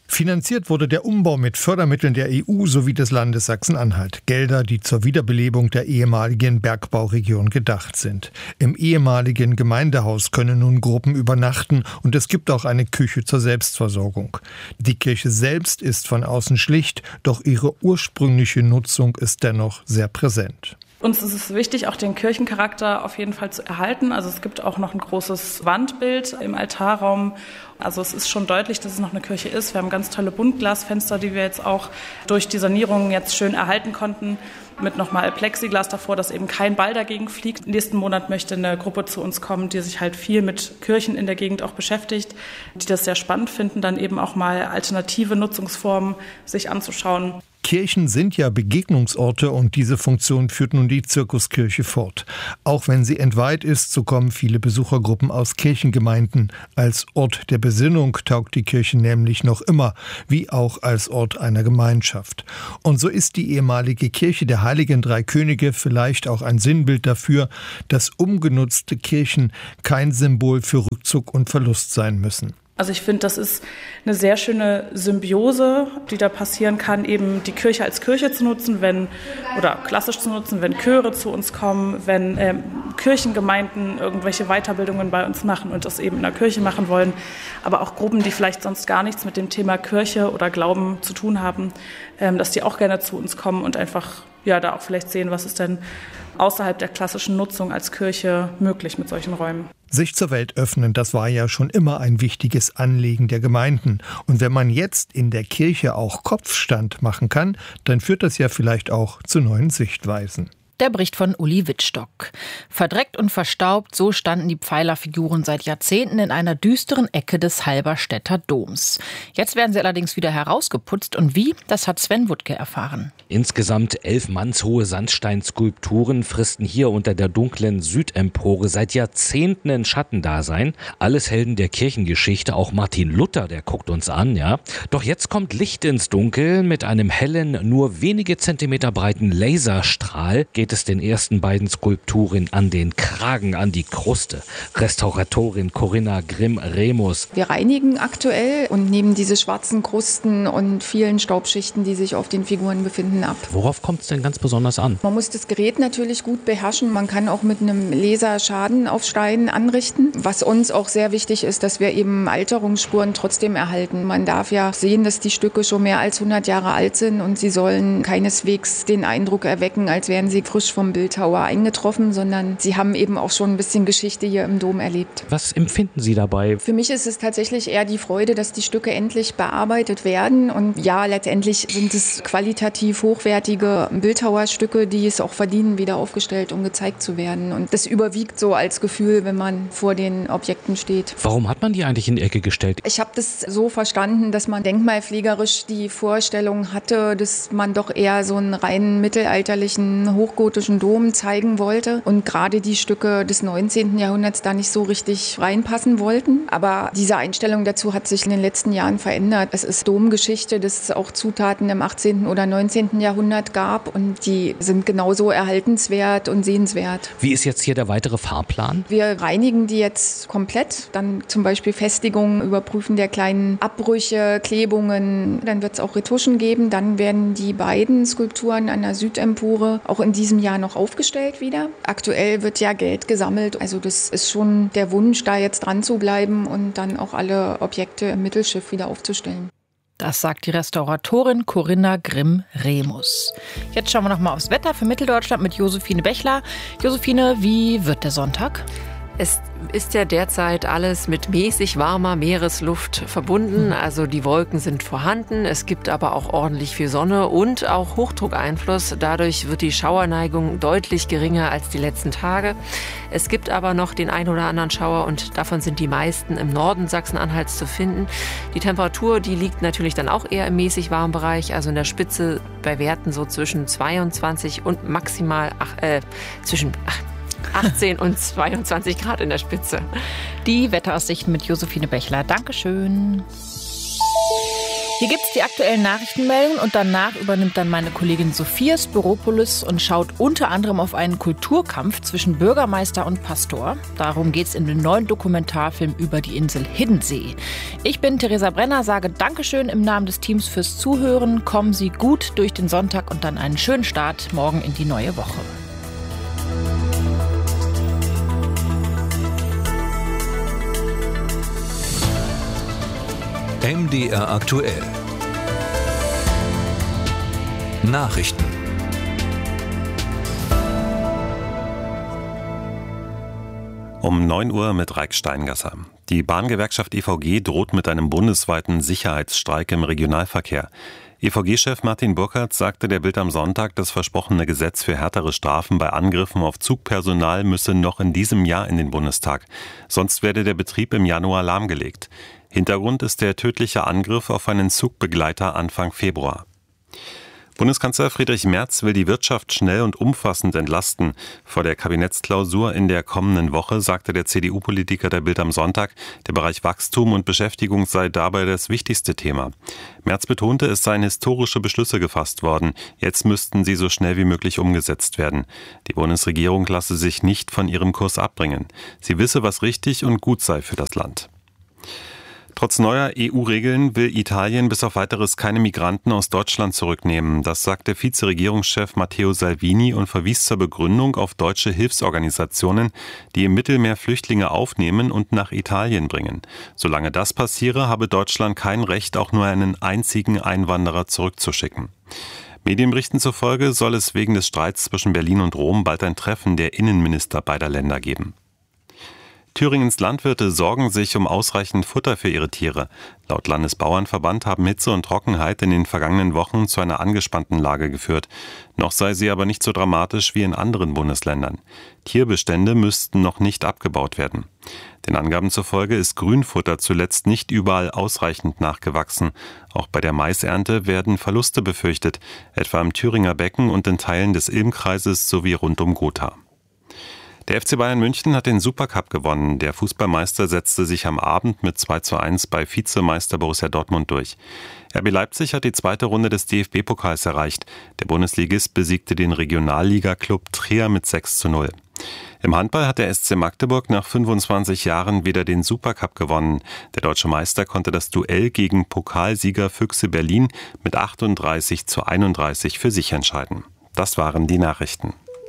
Finanziert wurde der Umbau mit Fördermitteln der EU sowie des Landes Sachsen-Anhalt. Gelder, die zur Wiederbelebung der ehemaligen Bergbauregion gedacht sind. Im ehemaligen Gemeindehaus können nun Gruppen übernachten und es gibt auch eine Küche zur Selbstversorgung. Die Kirche selbst ist von außen schlicht, doch ihre ursprüngliche Nutzung ist dennoch sehr präsent. Uns ist es wichtig, auch den Kirchencharakter auf jeden Fall zu erhalten. Also es gibt auch noch ein großes Wandbild im Altarraum. Also es ist schon deutlich, dass es noch eine Kirche ist. Wir haben ganz tolle Buntglasfenster, die wir jetzt auch durch die Sanierung jetzt schön erhalten konnten. Mit nochmal Plexiglas davor, dass eben kein Ball dagegen fliegt. Nächsten Monat möchte eine Gruppe zu uns kommen, die sich halt viel mit Kirchen in der Gegend auch beschäftigt, die das sehr spannend finden, dann eben auch mal alternative Nutzungsformen sich anzuschauen. Kirchen sind ja Begegnungsorte und diese Funktion führt nun die Zirkuskirche fort. Auch wenn sie entweiht ist, so kommen viele Besuchergruppen aus Kirchengemeinden. Als Ort der Besinnung taugt die Kirche nämlich noch immer, wie auch als Ort einer Gemeinschaft. Und so ist die ehemalige Kirche der Heiligen Drei Könige vielleicht auch ein Sinnbild dafür, dass umgenutzte Kirchen kein Symbol für Rückzug und Verlust sein müssen. Also ich finde, das ist eine sehr schöne Symbiose, die da passieren kann, eben die Kirche als Kirche zu nutzen, oder klassisch zu nutzen, wenn Chöre zu uns kommen, wenn Kirchengemeinden irgendwelche Weiterbildungen bei uns machen und das eben in der Kirche machen wollen, aber auch Gruppen, die vielleicht sonst gar nichts mit dem Thema Kirche oder Glauben zu tun haben, dass die auch gerne zu uns kommen und einfach da auch vielleicht sehen, was ist denn außerhalb der klassischen Nutzung als Kirche möglich mit solchen Räumen. Sich zur Welt öffnen, das war ja schon immer ein wichtiges Anliegen der Gemeinden. Und wenn man jetzt in der Kirche auch Kopfstand machen kann, dann führt das ja vielleicht auch zu neuen Sichtweisen. Der Bericht von Uli Wittstock. Verdreckt und verstaubt, so standen die Pfeilerfiguren seit Jahrzehnten in einer düsteren Ecke des Halberstädter Doms. Jetzt werden sie allerdings wieder herausgeputzt. Und wie? Das hat Sven Wuttke erfahren. Insgesamt 11 mannshohe Sandsteinskulpturen fristen hier unter der dunklen Südempore seit Jahrzehnten in Schattendasein. Alles Helden der Kirchengeschichte, auch Martin Luther, der guckt uns an, ja. Doch jetzt kommt Licht ins Dunkel. Mit einem hellen, nur wenige Zentimeter breiten Laserstrahl geht es den ersten beiden Skulpturen an den Kragen, an die Kruste. Restauratorin Corinna Grimm-Remus. Wir reinigen aktuell und nehmen diese schwarzen Krusten und vielen Staubschichten, die sich auf den Figuren befinden, ab. Worauf kommt es denn ganz besonders an? Man muss das Gerät natürlich gut beherrschen. Man kann auch mit einem Laser Schaden auf Steinen anrichten. Was uns auch sehr wichtig ist, dass wir eben Alterungsspuren trotzdem erhalten. Man darf ja sehen, dass die Stücke schon mehr als 100 Jahre alt sind und sie sollen keineswegs den Eindruck erwecken, als wären sie frisch vom Bildhauer eingetroffen, sondern sie haben eben auch schon ein bisschen Geschichte hier im Dom erlebt. Was empfinden Sie dabei? Für mich ist es tatsächlich eher die Freude, dass die Stücke endlich bearbeitet werden. Und ja, letztendlich sind es qualitativ hochwertige Bildhauerstücke, die es auch verdienen, wieder aufgestellt und gezeigt zu werden. Und das überwiegt so als Gefühl, wenn man vor den Objekten steht. Warum hat man die eigentlich in die Ecke gestellt? Ich habe das so verstanden, dass man denkmalpflegerisch die Vorstellung hatte, dass man doch eher so einen rein mittelalterlichen, hochgotischen Dom zeigen wollte und gerade die Stücke des 19. Jahrhunderts da nicht so richtig reinpassen wollten. Aber diese Einstellung dazu hat sich in den letzten Jahren verändert. Es ist Domgeschichte, dass es auch Zutaten im 18. oder 19. Jahrhundert gab und die sind genauso erhaltenswert und sehenswert. Wie ist jetzt hier der weitere Fahrplan? Wir reinigen die jetzt komplett, dann zum Beispiel Festigungen, Überprüfen der kleinen Abbrüche, Klebungen. Dann wird es auch Retuschen geben. Dann werden die beiden Skulpturen an der Südempore auch in diesem Jahr noch aufgestellt wieder. Aktuell wird ja Geld gesammelt. Also das ist schon der Wunsch, da jetzt dran zu bleiben und dann auch alle Objekte im Mittelschiff wieder aufzustellen. Das sagt die Restauratorin Corinna Grimm-Remus. Jetzt schauen wir noch mal aufs Wetter für Mitteldeutschland mit Josephine Bechler. Josephine, wie wird der Sonntag? Es ist ja derzeit alles mit mäßig warmer Meeresluft verbunden. Also die Wolken sind vorhanden. Es gibt aber auch ordentlich viel Sonne und auch Hochdruckeinfluss. Dadurch wird die Schauerneigung deutlich geringer als die letzten Tage. Es gibt aber noch den ein oder anderen Schauer und davon sind die meisten im Norden Sachsen-Anhalts zu finden. Die Temperatur, die liegt natürlich dann auch eher im mäßig warmen Bereich. Also in der Spitze bei Werten so zwischen 22 und maximal zwischen 18 und 22 Grad in der Spitze. Die Wetteraussichten mit Josephine Bechler. Dankeschön. Hier gibt's die aktuellen Nachrichtenmeldungen und danach übernimmt dann meine Kollegin Sophia Spiropoulos und schaut unter anderem auf einen Kulturkampf zwischen Bürgermeister und Pastor. Darum geht's in dem neuen Dokumentarfilm über die Insel Hiddensee. Ich bin Theresa Brenner, sage Dankeschön im Namen des Teams fürs Zuhören. Kommen Sie gut durch den Sonntag und dann einen schönen Start morgen in die neue Woche. MDR aktuell. Nachrichten. Um 9 Uhr mit Raik Steingasser. Die Bahngewerkschaft EVG droht mit einem bundesweiten Sicherheitsstreik im Regionalverkehr. EVG-Chef Martin Burkhardt sagte der Bild am Sonntag, das versprochene Gesetz für härtere Strafen bei Angriffen auf Zugpersonal müsse noch in diesem Jahr in den Bundestag. Sonst werde der Betrieb im Januar lahmgelegt. Hintergrund ist der tödliche Angriff auf einen Zugbegleiter Anfang Februar. Bundeskanzler Friedrich Merz will die Wirtschaft schnell und umfassend entlasten. Vor der Kabinettsklausur in der kommenden Woche sagte der CDU-Politiker der Bild am Sonntag, der Bereich Wachstum und Beschäftigung sei dabei das wichtigste Thema. Merz betonte, es seien historische Beschlüsse gefasst worden. Jetzt müssten sie so schnell wie möglich umgesetzt werden. Die Bundesregierung lasse sich nicht von ihrem Kurs abbringen. Sie wisse, was richtig und gut sei für das Land. Trotz neuer EU-Regeln will Italien bis auf Weiteres keine Migranten aus Deutschland zurücknehmen. Das sagte Vizeregierungschef Matteo Salvini und verwies zur Begründung auf deutsche Hilfsorganisationen, die im Mittelmeer Flüchtlinge aufnehmen und nach Italien bringen. Solange das passiere, habe Deutschland kein Recht, auch nur einen einzigen Einwanderer zurückzuschicken. Medienberichten zufolge soll es wegen des Streits zwischen Berlin und Rom bald ein Treffen der Innenminister beider Länder geben. Thüringens Landwirte sorgen sich um ausreichend Futter für ihre Tiere. Laut Landesbauernverband haben Hitze und Trockenheit in den vergangenen Wochen zu einer angespannten Lage geführt. Noch sei sie aber nicht so dramatisch wie in anderen Bundesländern. Tierbestände müssten noch nicht abgebaut werden. Den Angaben zufolge ist Grünfutter zuletzt nicht überall ausreichend nachgewachsen. Auch bei der Maisernte werden Verluste befürchtet, etwa im Thüringer Becken und in Teilen des Ilm-Kreises sowie rund um Gotha. Der FC Bayern München hat den Supercup gewonnen. Der Fußballmeister setzte sich am Abend mit 2:1 bei Vizemeister Borussia Dortmund durch. RB Leipzig hat die zweite Runde des DFB-Pokals erreicht. Der Bundesligist besiegte den Regionalliga-Klub Trier mit 6:0. Im Handball hat der SC Magdeburg nach 25 Jahren wieder den Supercup gewonnen. Der deutsche Meister konnte das Duell gegen Pokalsieger Füchse Berlin mit 38:31 für sich entscheiden. Das waren die Nachrichten.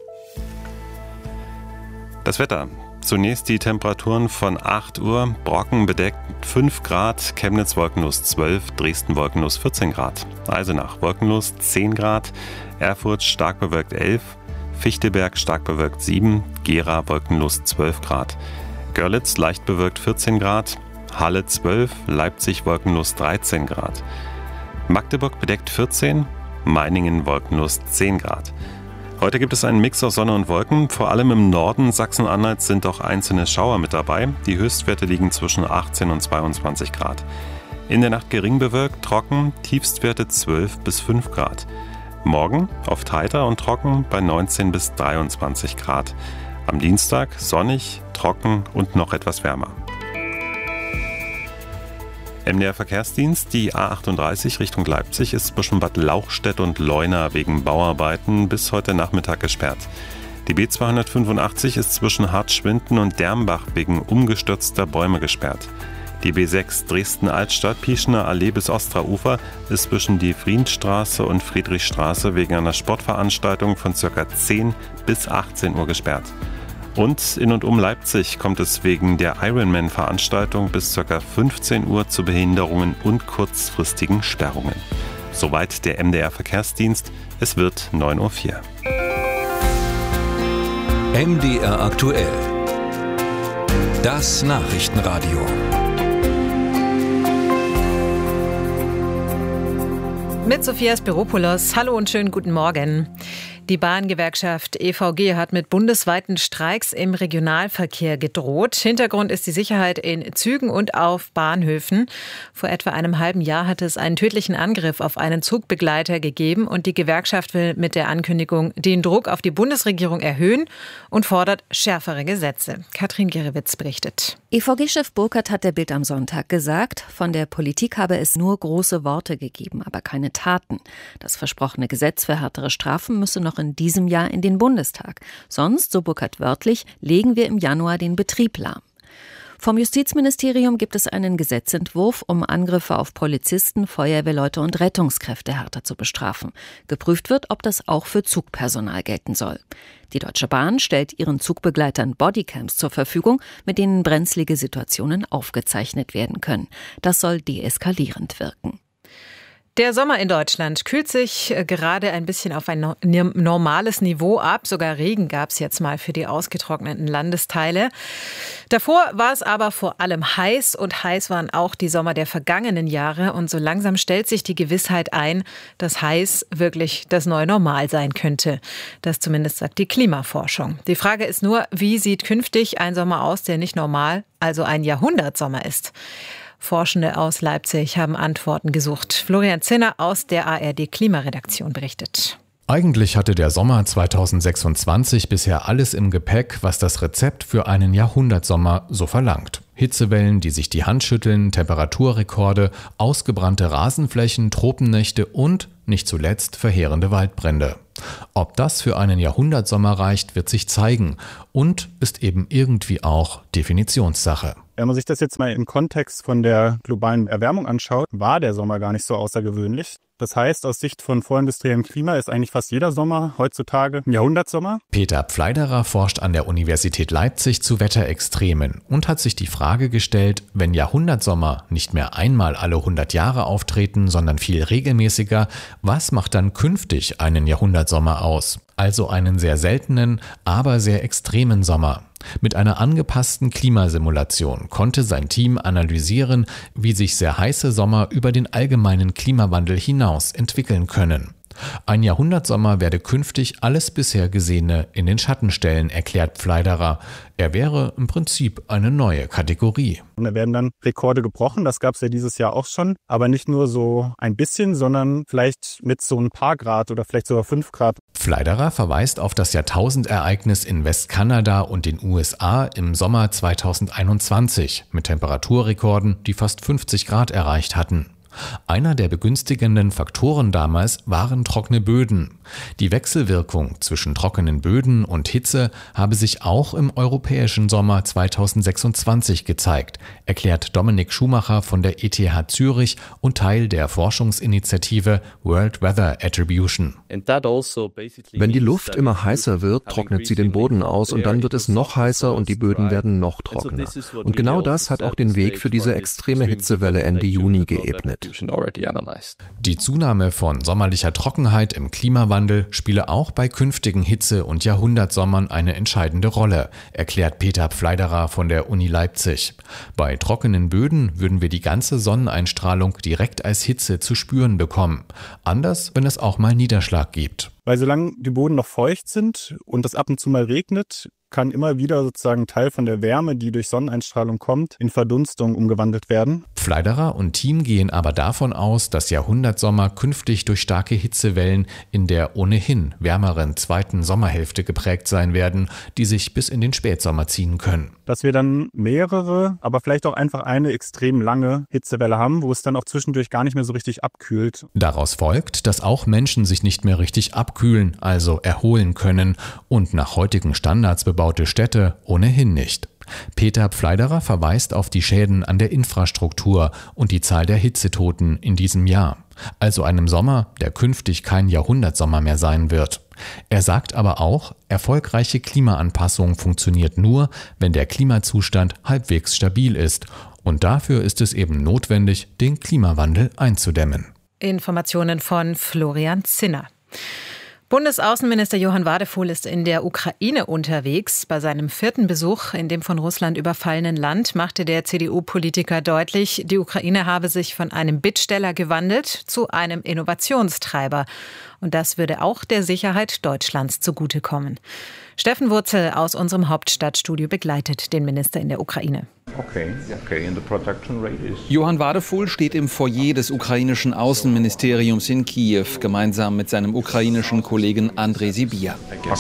Das Wetter. Zunächst die Temperaturen von 8 Uhr. Brocken bedeckt 5 Grad, Chemnitz wolkenlos 12, Dresden wolkenlos 14 Grad. Eisenach wolkenlos 10 Grad, Erfurt stark bewölkt 11, Fichtelberg stark bewölkt 7, Gera wolkenlos 12 Grad. Görlitz leicht bewölkt 14 Grad, Halle 12, Leipzig wolkenlos 13 Grad. Magdeburg bedeckt 14, Meiningen wolkenlos 10 Grad. Heute gibt es einen Mix aus Sonne und Wolken. Vor allem im Norden Sachsen-Anhalts sind auch einzelne Schauer mit dabei. Die Höchstwerte liegen zwischen 18 und 22 Grad. In der Nacht gering bewölkt, trocken, Tiefstwerte 12 bis 5 Grad. Morgen oft heiter und trocken bei 19 bis 23 Grad. Am Dienstag sonnig, trocken und noch etwas wärmer. MDR Verkehrsdienst, die A38 Richtung Leipzig ist zwischen Bad Lauchstädt und Leuna wegen Bauarbeiten bis heute Nachmittag gesperrt. Die B285 ist zwischen Hartschwinden und Dermbach wegen umgestürzter Bäume gesperrt. Die B6 Dresden-Altstadt, Pieschner Allee bis Osterufer ist zwischen die Friedstraße und Friedrichstraße wegen einer Sportveranstaltung von ca. 10 bis 18 Uhr gesperrt. Und in und um Leipzig kommt es wegen der Ironman-Veranstaltung bis ca. 15 Uhr zu Behinderungen und kurzfristigen Sperrungen. Soweit der MDR Verkehrsdienst. Es wird 9:04 Uhr. MDR aktuell. Das Nachrichtenradio. Mit Sophia Spiropoulos. Hallo und schönen guten Morgen. Die Bahngewerkschaft EVG hat mit bundesweiten Streiks im Regionalverkehr gedroht. Hintergrund ist die Sicherheit in Zügen und auf Bahnhöfen. Vor etwa einem halben Jahr hat es einen tödlichen Angriff auf einen Zugbegleiter gegeben und die Gewerkschaft will mit der Ankündigung den Druck auf die Bundesregierung erhöhen und fordert schärfere Gesetze. Katrin Gerewitz berichtet. EVG-Chef Burkhardt hat der Bild am Sonntag gesagt, von der Politik habe es nur große Worte gegeben, aber keine Taten. Das versprochene Gesetz für härtere Strafen müsse noch in diesem Jahr in den Bundestag. Sonst, so Burkhardt wörtlich, legen wir im Januar den Betrieb lahm. Vom Justizministerium gibt es einen Gesetzentwurf, um Angriffe auf Polizisten, Feuerwehrleute und Rettungskräfte härter zu bestrafen. Geprüft wird, ob das auch für Zugpersonal gelten soll. Die Deutsche Bahn stellt ihren Zugbegleitern Bodycams zur Verfügung, mit denen brenzlige Situationen aufgezeichnet werden können. Das soll deeskalierend wirken. Der Sommer in Deutschland kühlt sich gerade ein bisschen auf ein normales Niveau ab. Sogar Regen gab es jetzt mal für die ausgetrockneten Landesteile. Davor war es aber vor allem heiß und heiß waren auch die Sommer der vergangenen Jahre. Und so langsam stellt sich die Gewissheit ein, dass heiß wirklich das neue Normal sein könnte. Das zumindest sagt die Klimaforschung. Die Frage ist nur, wie sieht künftig ein Sommer aus, der nicht normal, also ein Jahrhundertsommer ist? Forschende aus Leipzig haben Antworten gesucht. Florian Zinner aus der ARD-Klimaredaktion berichtet. Eigentlich hatte der Sommer 2026 bisher alles im Gepäck, was das Rezept für einen Jahrhundertsommer so verlangt. Hitzewellen, die sich die Hand schütteln, Temperaturrekorde, ausgebrannte Rasenflächen, Tropennächte und, nicht zuletzt, verheerende Waldbrände. Ob das für einen Jahrhundertsommer reicht, wird sich zeigen und ist eben irgendwie auch Definitionssache. Wenn man sich das jetzt mal im Kontext von der globalen Erwärmung anschaut, war der Sommer gar nicht so außergewöhnlich. Das heißt, aus Sicht von vorindustriellem Klima ist eigentlich fast jeder Sommer heutzutage ein Jahrhundertsommer. Peter Pfleiderer forscht an der Universität Leipzig zu Wetterextremen und hat sich die Frage gestellt, wenn Jahrhundertsommer nicht mehr einmal alle 100 Jahre auftreten, sondern viel regelmäßiger, was macht dann künftig einen Jahrhundertsommer aus? Also einen sehr seltenen, aber sehr extremen Sommer. Mit einer angepassten Klimasimulation konnte sein Team analysieren, wie sich sehr heiße Sommer über den allgemeinen Klimawandel hinaus entwickeln können. Ein Jahrhundertsommer werde künftig alles bisher Gesehene in den Schatten stellen, erklärt Pfleiderer. Er wäre im Prinzip eine neue Kategorie. Und da werden dann Rekorde gebrochen, das gab es ja dieses Jahr auch schon, aber nicht nur so ein bisschen, sondern vielleicht mit so ein paar Grad oder vielleicht sogar 5 Grad. Pfleiderer verweist auf das Jahrtausendereignis in Westkanada und den USA im Sommer 2021 mit Temperaturrekorden, die fast 50 Grad erreicht hatten. Einer der begünstigenden Faktoren damals waren trockene Böden. Die Wechselwirkung zwischen trockenen Böden und Hitze habe sich auch im europäischen Sommer 2026 gezeigt, erklärt Dominik Schumacher von der ETH Zürich und Teil der Forschungsinitiative World Weather Attribution. Wenn die Luft immer heißer wird, trocknet sie den Boden aus und dann wird es noch heißer und die Böden werden noch trockener. Und genau das hat auch den Weg für diese extreme Hitzewelle Ende Juni geebnet. Die Zunahme von sommerlicher Trockenheit im Klimawandel spiele auch bei künftigen Hitze- und Jahrhundertsommern eine entscheidende Rolle, erklärt Peter Pfleiderer von der Uni Leipzig. Bei trockenen Böden würden wir die ganze Sonneneinstrahlung direkt als Hitze zu spüren bekommen. Anders, wenn es auch mal Niederschlag gibt. Weil solange die Boden noch feucht sind und es ab und zu mal regnet, kann immer wieder sozusagen Teil von der Wärme, die durch Sonneneinstrahlung kommt, in Verdunstung umgewandelt werden. Pfleiderer und Team gehen aber davon aus, dass Jahrhundertsommer künftig durch starke Hitzewellen in der ohnehin wärmeren zweiten Sommerhälfte geprägt sein werden, die sich bis in den Spätsommer ziehen können. Dass wir dann mehrere, aber vielleicht auch einfach eine extrem lange Hitzewelle haben, wo es dann auch zwischendurch gar nicht mehr so richtig abkühlt. Daraus folgt, dass auch Menschen sich nicht mehr richtig abkühlen, also erholen können und nach heutigen Standards bebaute Städte ohnehin nicht. Peter Pfleiderer verweist auf die Schäden an der Infrastruktur und die Zahl der Hitzetoten in diesem Jahr. Also einem Sommer, der künftig kein Jahrhundertsommer mehr sein wird. Er sagt aber auch, erfolgreiche Klimaanpassung funktioniert nur, wenn der Klimazustand halbwegs stabil ist. Und dafür ist es eben notwendig, den Klimawandel einzudämmen. Informationen von Florian Zinner. Bundesaußenminister Johann Wadefuhl ist in der Ukraine unterwegs. Bei seinem 4. Besuch in dem von Russland überfallenen Land machte der CDU-Politiker deutlich, die Ukraine habe sich von einem Bittsteller gewandelt zu einem Innovationstreiber. Und das würde auch der Sicherheit Deutschlands zugutekommen. Steffen Wurzel aus unserem Hauptstadtstudio begleitet den Minister in der Ukraine. Johann Wadefuhl steht im Foyer des ukrainischen Außenministeriums in Kiew, gemeinsam mit seinem ukrainischen Kollegen Andrei Sybiha.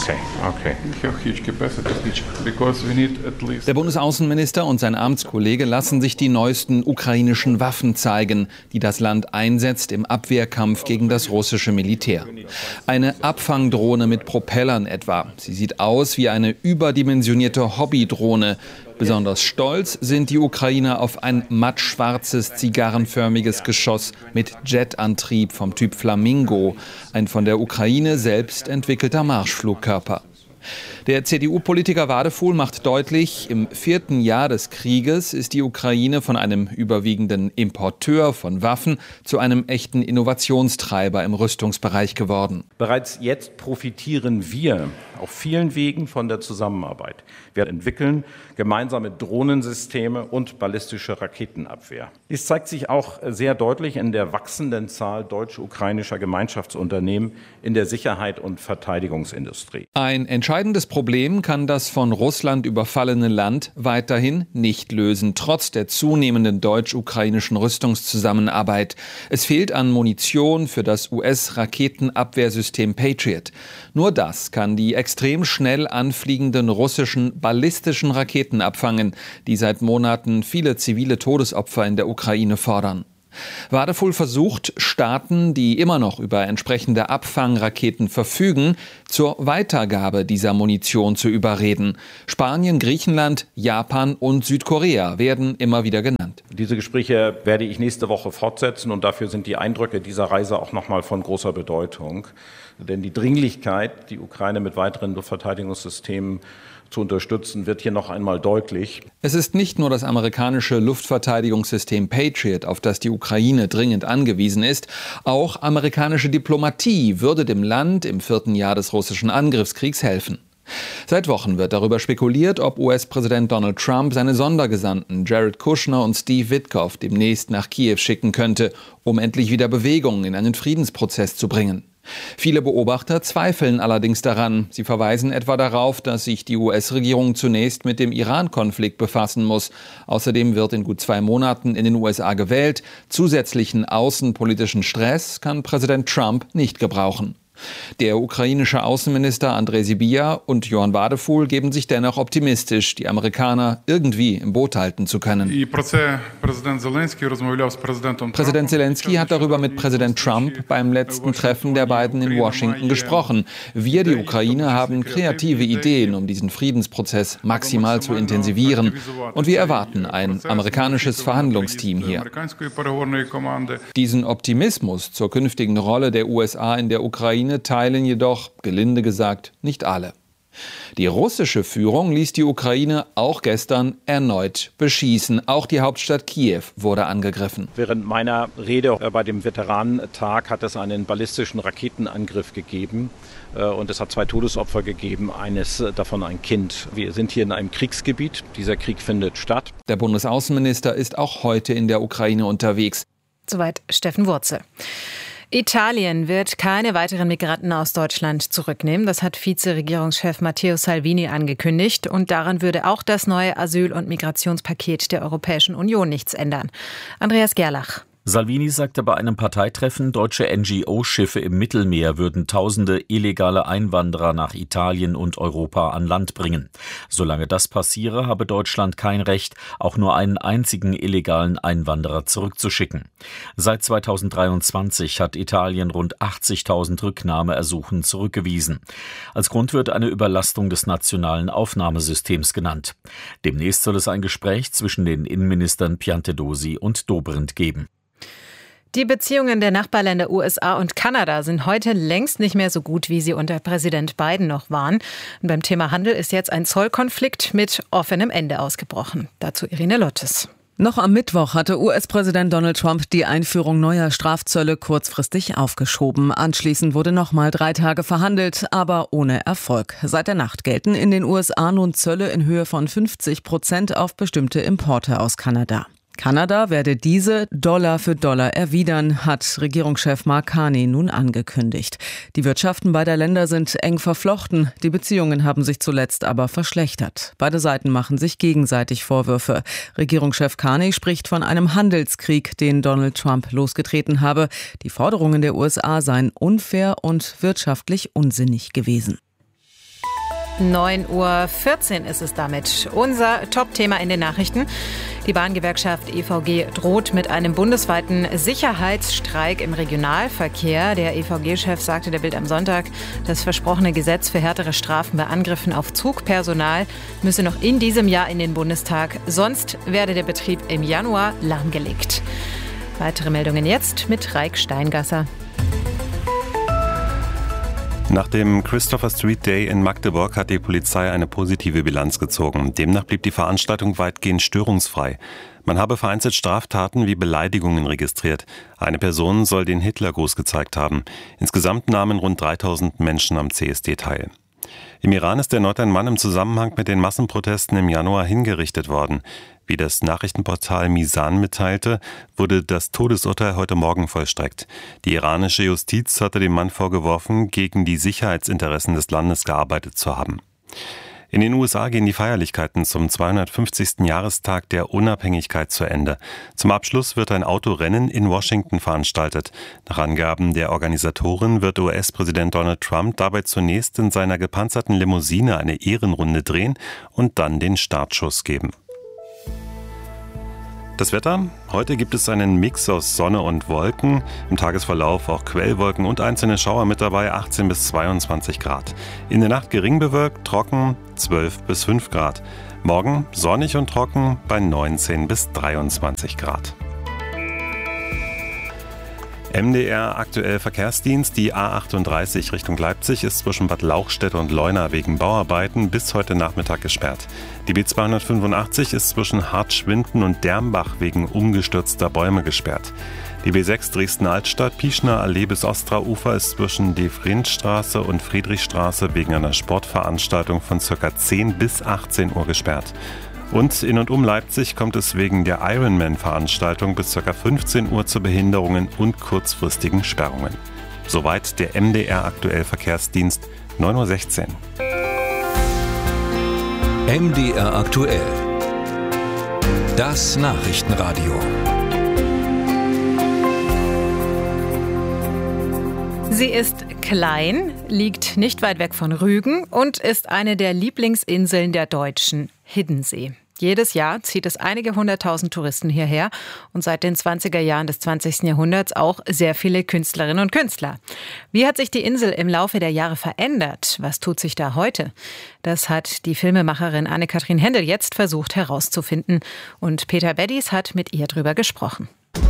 Der Bundesaußenminister und sein Amtskollege lassen sich die neuesten ukrainischen Waffen zeigen, die das Land einsetzt im Abwehrkampf gegen das russische Militär. Eine Abfangdrohne mit Propellern etwa. Sie sieht aus wie eine überdimensionierte Hobbydrohne. Besonders stolz sind die Ukrainer auf ein mattschwarzes, zigarrenförmiges Geschoss mit Jetantrieb vom Typ Flamingo, ein von der Ukraine selbst entwickelter Marschflugkörper. Der CDU-Politiker Wadefuhl macht deutlich, im 4. Jahr des Krieges ist die Ukraine von einem überwiegenden Importeur von Waffen zu einem echten Innovationstreiber im Rüstungsbereich geworden. Bereits jetzt profitieren wir auf vielen Wegen von der Zusammenarbeit. Wir entwickeln gemeinsame Drohnensysteme und ballistische Raketenabwehr. Dies zeigt sich auch sehr deutlich in der wachsenden Zahl deutsch-ukrainischer Gemeinschaftsunternehmen in der Sicherheit- und Verteidigungsindustrie. Ein entscheidendes Problem kann das von Russland überfallene Land weiterhin nicht lösen, trotz der zunehmenden deutsch-ukrainischen Rüstungszusammenarbeit. Es fehlt an Munition für das US-Raketenabwehrsystem Patriot. Nur das kann die extrem schnell anfliegenden russischen ballistischen Raketen abfangen, die seit Monaten viele zivile Todesopfer in der Ukraine fordern. Wadefuhl versucht, Staaten, die immer noch über entsprechende Abfangraketen verfügen, zur Weitergabe dieser Munition zu überreden. Spanien, Griechenland, Japan und Südkorea werden immer wieder genannt. Diese Gespräche werde ich nächste Woche fortsetzen und dafür sind die Eindrücke dieser Reise auch nochmal von großer Bedeutung. Denn die Dringlichkeit, die Ukraine mit weiteren Luftverteidigungssystemen zu unterstützen, wird hier noch einmal deutlich. Es ist nicht nur das amerikanische Luftverteidigungssystem Patriot, auf das die Ukraine dringend angewiesen ist. Auch amerikanische Diplomatie würde dem Land im 4. Jahr des russischen Angriffskriegs helfen. Seit Wochen wird darüber spekuliert, ob US-Präsident Donald Trump seine Sondergesandten Jared Kushner und Steve Witkoff demnächst nach Kiew schicken könnte, um endlich wieder Bewegung in einen Friedensprozess zu bringen. Viele Beobachter zweifeln allerdings daran. Sie verweisen etwa darauf, dass sich die US-Regierung zunächst mit dem Iran-Konflikt befassen muss. Außerdem wird in gut 2 Monaten in den USA gewählt. Zusätzlichen außenpolitischen Stress kann Präsident Trump nicht gebrauchen. Der ukrainische Außenminister Andrei Sybiha und Johann Wadefuhl geben sich dennoch optimistisch, die Amerikaner irgendwie im Boot halten zu können. Präsident Zelensky hat darüber mit Präsident Trump beim letzten Treffen der beiden in Washington gesprochen. Wir, die Ukraine, haben kreative Ideen, um diesen Friedensprozess maximal zu intensivieren. Und wir erwarten ein amerikanisches Verhandlungsteam hier. Diesen Optimismus zur künftigen Rolle der USA in der Ukraine teilen jedoch, gelinde gesagt, nicht alle. Die russische Führung ließ die Ukraine auch gestern erneut beschießen. Auch die Hauptstadt Kiew wurde angegriffen. Während meiner Rede bei dem Veteranentag hat es einen ballistischen Raketenangriff gegeben. Und es hat 2 Todesopfer gegeben, eines davon ein Kind. Wir sind hier in einem Kriegsgebiet. Dieser Krieg findet statt. Der Bundesaußenminister ist auch heute in der Ukraine unterwegs. Soweit Steffen Wurzel. Italien wird keine weiteren Migranten aus Deutschland zurücknehmen. Das hat Vizeregierungschef Matteo Salvini angekündigt. Und daran würde auch das neue Asyl- und Migrationspaket der Europäischen Union nichts ändern. Andreas Gerlach. Salvini sagte bei einem Parteitreffen, deutsche NGO-Schiffe im Mittelmeer würden Tausende illegale Einwanderer nach Italien und Europa an Land bringen. Solange das passiere, habe Deutschland kein Recht, auch nur einen einzigen illegalen Einwanderer zurückzuschicken. Seit 2023 hat Italien rund 80.000 Rücknahmeersuchen zurückgewiesen. Als Grund wird eine Überlastung des nationalen Aufnahmesystems genannt. Demnächst soll es ein Gespräch zwischen den Innenministern Piantedosi und Dobrindt geben. Die Beziehungen der Nachbarländer USA und Kanada sind heute längst nicht mehr so gut, wie sie unter Präsident Biden noch waren. Und beim Thema Handel ist jetzt ein Zollkonflikt mit offenem Ende ausgebrochen. Dazu Irene Lottes. Noch am Mittwoch hatte US-Präsident Donald Trump die Einführung neuer Strafzölle kurzfristig aufgeschoben. Anschließend wurde nochmal 3 Tage verhandelt, aber ohne Erfolg. Seit der Nacht gelten in den USA nun Zölle in Höhe von 50% auf bestimmte Importe aus Kanada. Kanada werde diese Dollar für Dollar erwidern, hat Regierungschef Mark Carney nun angekündigt. Die Wirtschaften beider Länder sind eng verflochten. Die Beziehungen haben sich zuletzt aber verschlechtert. Beide Seiten machen sich gegenseitig Vorwürfe. Regierungschef Carney spricht von einem Handelskrieg, den Donald Trump losgetreten habe. Die Forderungen der USA seien unfair und wirtschaftlich unsinnig gewesen. 9:14 Uhr ist es damit. Unser Top-Thema in den Nachrichten. Die Bahngewerkschaft EVG droht mit einem bundesweiten Sicherheitsstreik im Regionalverkehr. Der EVG-Chef sagte der Bild am Sonntag, das versprochene Gesetz für härtere Strafen bei Angriffen auf Zugpersonal müsse noch in diesem Jahr in den Bundestag. Sonst werde der Betrieb im Januar lahmgelegt. Weitere Meldungen jetzt mit Raik Steingasser. Nach dem Christopher Street Day in Magdeburg hat die Polizei eine positive Bilanz gezogen. Demnach blieb die Veranstaltung weitgehend störungsfrei. Man habe vereinzelt Straftaten wie Beleidigungen registriert. Eine Person soll den Hitlergruß gezeigt haben. Insgesamt nahmen rund 3000 Menschen am CSD teil. Im Iran ist erneut ein Mann im Zusammenhang mit den Massenprotesten im Januar hingerichtet worden. Wie das Nachrichtenportal Misan mitteilte, wurde das Todesurteil heute Morgen vollstreckt. Die iranische Justiz hatte dem Mann vorgeworfen, gegen die Sicherheitsinteressen des Landes gearbeitet zu haben. In den USA gehen die Feierlichkeiten zum 250. Jahrestag der Unabhängigkeit zu Ende. Zum Abschluss wird ein Autorennen in Washington veranstaltet. Nach Angaben der Organisatoren wird US-Präsident Donald Trump dabei zunächst in seiner gepanzerten Limousine eine Ehrenrunde drehen und dann den Startschuss geben. Das Wetter? Heute gibt es einen Mix aus Sonne und Wolken. Im Tagesverlauf auch Quellwolken und einzelne Schauer mit dabei, 18 bis 22 Grad. In der Nacht gering bewölkt, trocken, 12 bis 5 Grad. Morgen sonnig und trocken bei 19 bis 23 Grad. MDR aktuell Verkehrsdienst. Die A38 Richtung Leipzig ist zwischen Bad Lauchstädt und Leuna wegen Bauarbeiten bis heute Nachmittag gesperrt. Die B285 ist zwischen Hartschwinden und Dermbach wegen umgestürzter Bäume gesperrt. Die B6 Dresden-Altstadt, Pieschner Allee bis Ostraufer ist zwischen Devrientstraße und Friedrichstraße wegen einer Sportveranstaltung von ca. 10 bis 18 Uhr gesperrt. Und in und um Leipzig kommt es wegen der Ironman-Veranstaltung bis ca. 15 Uhr zu Behinderungen und kurzfristigen Sperrungen. Soweit der MDR aktuell Verkehrsdienst, 9:16 Uhr. MDR aktuell. Das Nachrichtenradio. Sie ist klein, liegt nicht weit weg von Rügen und ist eine der Lieblingsinseln der Deutschen, Hiddensee. Jedes Jahr zieht es einige 100.000 Touristen hierher und seit den 20er Jahren des 20. Jahrhunderts auch sehr viele Künstlerinnen und Künstler. Wie hat sich die Insel im Laufe der Jahre verändert? Was tut sich da heute? Das hat die Filmemacherin Anne-Kathrin Hendel jetzt versucht herauszufinden. Und Peter Beddies hat mit ihr drüber gesprochen.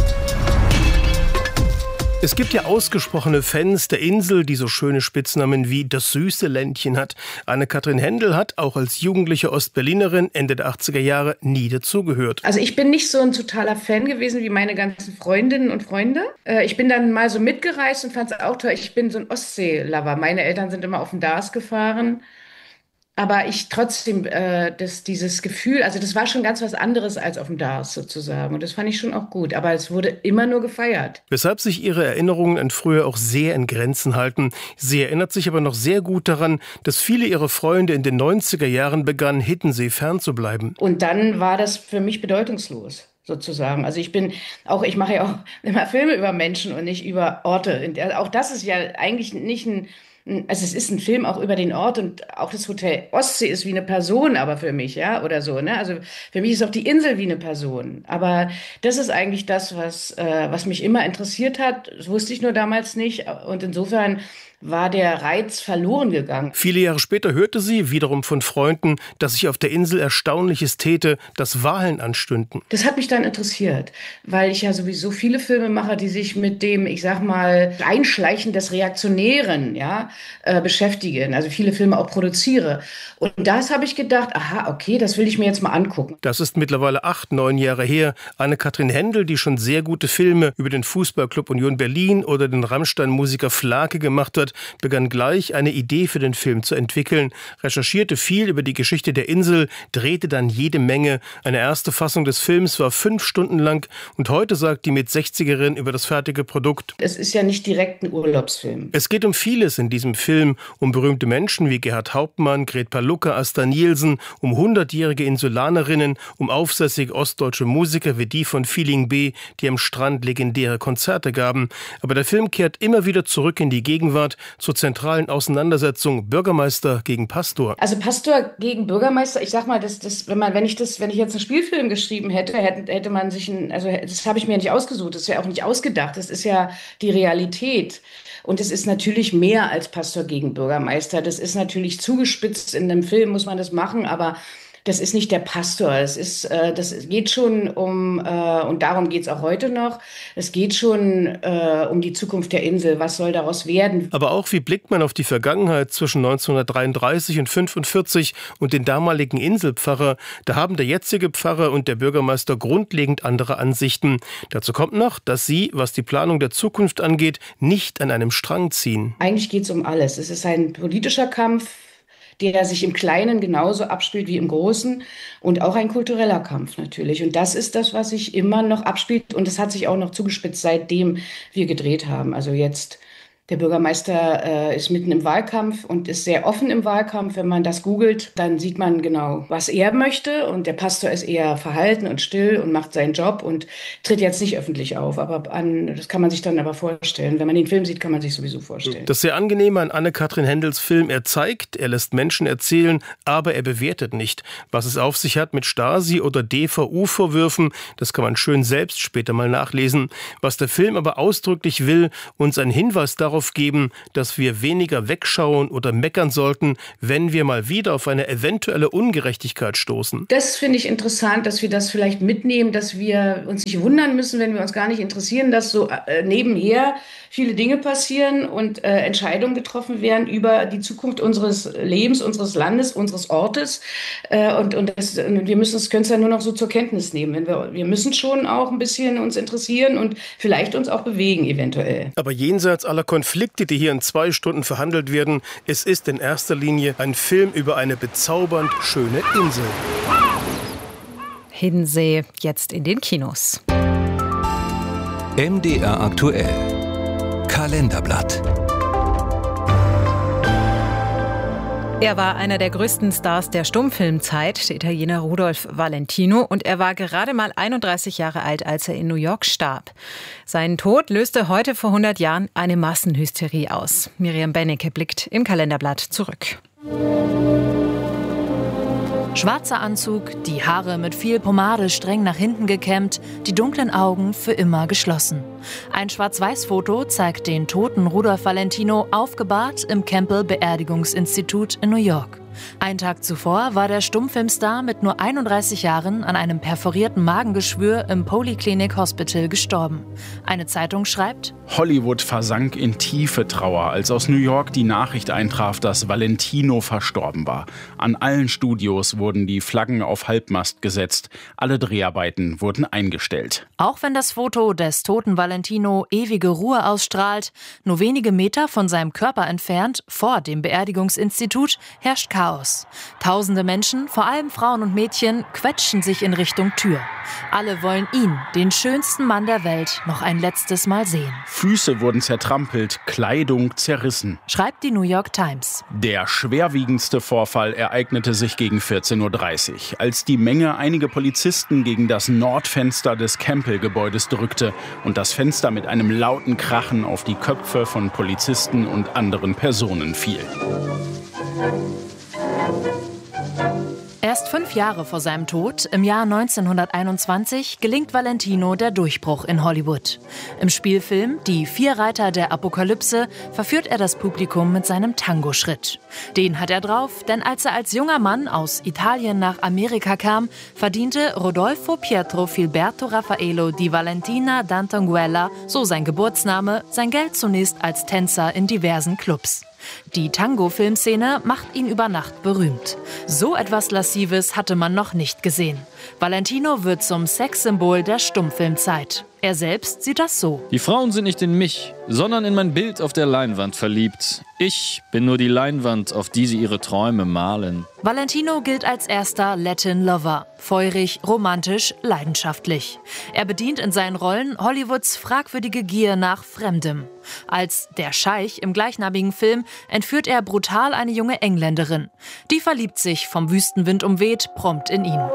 Es gibt ja ausgesprochene Fans der Insel, die so schöne Spitznamen wie das süße Ländchen hat. Anne-Kathrin Hendel hat auch als jugendliche Ostberlinerin Ende der 80er Jahre nie dazugehört. Also ich bin nicht so ein totaler Fan gewesen wie meine ganzen Freundinnen und Freunde. Ich bin dann mal so mitgereist und fand es auch toll. Ich bin so ein Ostsee-Lover. Meine Eltern sind immer auf den Dars gefahren. Aber ich trotzdem, dieses Gefühl, also das war schon ganz was anderes als auf dem Dars sozusagen. Und das fand ich schon auch gut. Aber es wurde immer nur gefeiert. Weshalb sich ihre Erinnerungen an früher auch sehr in Grenzen halten. Sie erinnert sich aber noch sehr gut daran, dass viele ihrer Freunde in den 90er Jahren begannen, Hiddensee fernzubleiben. Und dann war das für mich bedeutungslos. Sozusagen. Also ich mache ja auch immer Filme über Menschen und nicht über Orte. Auch das ist ja eigentlich nicht also es ist ein Film auch über den Ort und auch das Hotel Ostsee ist wie eine Person, aber für mich, ja, oder so, ne? Also für mich ist auch die Insel wie eine Person. Aber das ist eigentlich das, was mich immer interessiert hat. Das wusste ich nur damals nicht. Und insofern war der Reiz verloren gegangen. Viele Jahre später hörte sie wiederum von Freunden, dass sich auf der Insel Erstaunliches täte, dass Wahlen anstünden. Das hat mich dann interessiert, weil ich ja sowieso viele Filme mache, die sich mit dem, ich sag mal, Einschleichen des Reaktionären beschäftigen. Also viele Filme auch produziere. Und das habe ich gedacht, aha, okay, das will ich mir jetzt mal angucken. Das ist mittlerweile 8, 9 Jahre her. Anne-Kathrin Hendel, die schon sehr gute Filme über den Fußballclub Union Berlin oder den Rammstein-Musiker Flake gemacht hat, begeistert, begann gleich eine Idee für den Film zu entwickeln, recherchierte viel über die Geschichte der Insel, drehte dann jede Menge. Eine erste Fassung des Films war 5 Stunden lang und heute sagt die Mit-60erin über das fertige Produkt: Es ist ja nicht direkt ein Urlaubsfilm. Es geht um vieles in diesem Film, um berühmte Menschen wie Gerhard Hauptmann, Gret Palucke, Asta Nielsen, um 100-jährige Insulanerinnen, um aufsässige ostdeutsche Musiker wie die von Feeling B, die am Strand legendäre Konzerte gaben. Aber der Film kehrt immer wieder zurück in die Gegenwart zur zentralen Auseinandersetzung Bürgermeister gegen Pastor. Also Pastor gegen Bürgermeister, ich sag mal, wenn ich jetzt einen Spielfilm geschrieben hätte man sich das habe ich mir nicht ausgesucht, das wäre auch nicht ausgedacht, das ist ja die Realität. Und es ist natürlich mehr als Pastor gegen Bürgermeister. Das ist natürlich zugespitzt, in einem Film muss man das machen, aber das ist nicht der Pastor. Das geht schon um, und darum geht es auch heute noch, es geht schon um die Zukunft der Insel. Was soll daraus werden? Aber auch, wie blickt man auf die Vergangenheit zwischen 1933 und 1945 und den damaligen Inselpfarrer? Da haben der jetzige Pfarrer und der Bürgermeister grundlegend andere Ansichten. Dazu kommt noch, dass sie, was die Planung der Zukunft angeht, nicht an einem Strang ziehen. Eigentlich geht es um alles. Es ist ein politischer Kampf, der sich im Kleinen genauso abspielt wie im Großen, und auch ein kultureller Kampf natürlich. Und das ist das, was sich immer noch abspielt, und es hat sich auch noch zugespitzt, seitdem wir gedreht haben. Also jetzt, der Bürgermeister ist mitten im Wahlkampf und ist sehr offen im Wahlkampf. Wenn man das googelt, dann sieht man genau, was er möchte. Und der Pastor ist eher verhalten und still und macht seinen Job und tritt jetzt nicht öffentlich auf. Aber das kann man sich dann aber vorstellen. Wenn man den Film sieht, kann man sich sowieso vorstellen. Das sehr angenehme an Anne-Kathrin Hendels Film: Er zeigt, er lässt Menschen erzählen, aber er bewertet nicht. Was es auf sich hat mit Stasi- oder DVU-Vorwürfen, das kann man schön selbst später mal nachlesen. Was der Film aber ausdrücklich will, uns ein Hinweis darauf geben, dass wir weniger wegschauen oder meckern sollten, wenn wir mal wieder auf eine eventuelle Ungerechtigkeit stoßen. Das finde ich interessant, dass wir das vielleicht mitnehmen, dass wir uns nicht wundern müssen, wenn wir uns gar nicht interessieren, dass so nebenher viele Dinge passieren und Entscheidungen getroffen werden über die Zukunft unseres Lebens, unseres Landes, unseres Ortes. Wir können es ja nur noch so zur Kenntnis nehmen. Wir müssen schon auch ein bisschen uns interessieren und vielleicht uns auch bewegen eventuell. Aber jenseits aller Konflikte, die hier in 2 Stunden verhandelt werden, es ist in erster Linie ein Film über eine bezaubernd schöne Insel. Hiddensee, jetzt in den Kinos. MDR aktuell. Kalenderblatt. Er war einer der größten Stars der Stummfilmzeit, der Italiener Rudolph Valentino, und er war gerade mal 31 Jahre alt, als er in New York starb. Sein Tod löste heute vor 100 Jahren eine Massenhysterie aus. Miriam Bennecke blickt im Kalenderblatt zurück. Schwarzer Anzug, die Haare mit viel Pomade streng nach hinten gekämmt, die dunklen Augen für immer geschlossen. Ein Schwarz-Weiß-Foto zeigt den toten Rudolph Valentino aufgebahrt im Campbell Beerdigungsinstitut in New York. Einen Tag zuvor war der Stummfilmstar mit nur 31 Jahren an einem perforierten Magengeschwür im Polyclinic Hospital gestorben. Eine Zeitung schreibt: Hollywood versank in tiefe Trauer, als aus New York die Nachricht eintraf, dass Valentino verstorben war. An allen Studios wurden die Flaggen auf Halbmast gesetzt. Alle Dreharbeiten wurden eingestellt. Auch wenn das Foto des toten Valentino ewige Ruhe ausstrahlt, nur wenige Meter von seinem Körper entfernt, vor dem Beerdigungsinstitut, herrscht Chaos. Tausende Menschen, vor allem Frauen und Mädchen, quetschen sich in Richtung Tür. Alle wollen ihn, den schönsten Mann der Welt, noch ein letztes Mal sehen. Füße wurden zertrampelt, Kleidung zerrissen, schreibt die New York Times. Der schwerwiegendste Vorfall ereignete sich gegen 14:30 Uhr, als die Menge einige Polizisten gegen das Nordfenster des Campbell-Gebäudes drückte und das Fenster mit einem lauten Krachen auf die Köpfe von Polizisten und anderen Personen fiel. Erst 5 Jahre vor seinem Tod, im Jahr 1921, gelingt Valentino der Durchbruch in Hollywood. Im Spielfilm Die 4 Reiter der Apokalypse verführt er das Publikum mit seinem Tango-Schritt. Den hat er drauf, denn als er als junger Mann aus Italien nach Amerika kam, verdiente Rodolfo Pietro Filberto Raffaello di Valentina d'Antonguella, so sein Geburtsname, sein Geld zunächst als Tänzer in diversen Clubs. Die Tango-Filmszene macht ihn über Nacht berühmt. So etwas Lascives hatte man noch nicht gesehen. Valentino wird zum Sexsymbol der Stummfilmzeit. Er selbst sieht das so. Die Frauen sind nicht in mich, sondern in mein Bild auf der Leinwand verliebt. Ich bin nur die Leinwand, auf die sie ihre Träume malen. Valentino gilt als erster Latin Lover. Feurig, romantisch, leidenschaftlich. Er bedient in seinen Rollen Hollywoods fragwürdige Gier nach Fremdem. Als der Scheich im gleichnamigen Film entführt er brutal eine junge Engländerin. Die verliebt sich, vom Wüstenwind umweht, prompt in ihn.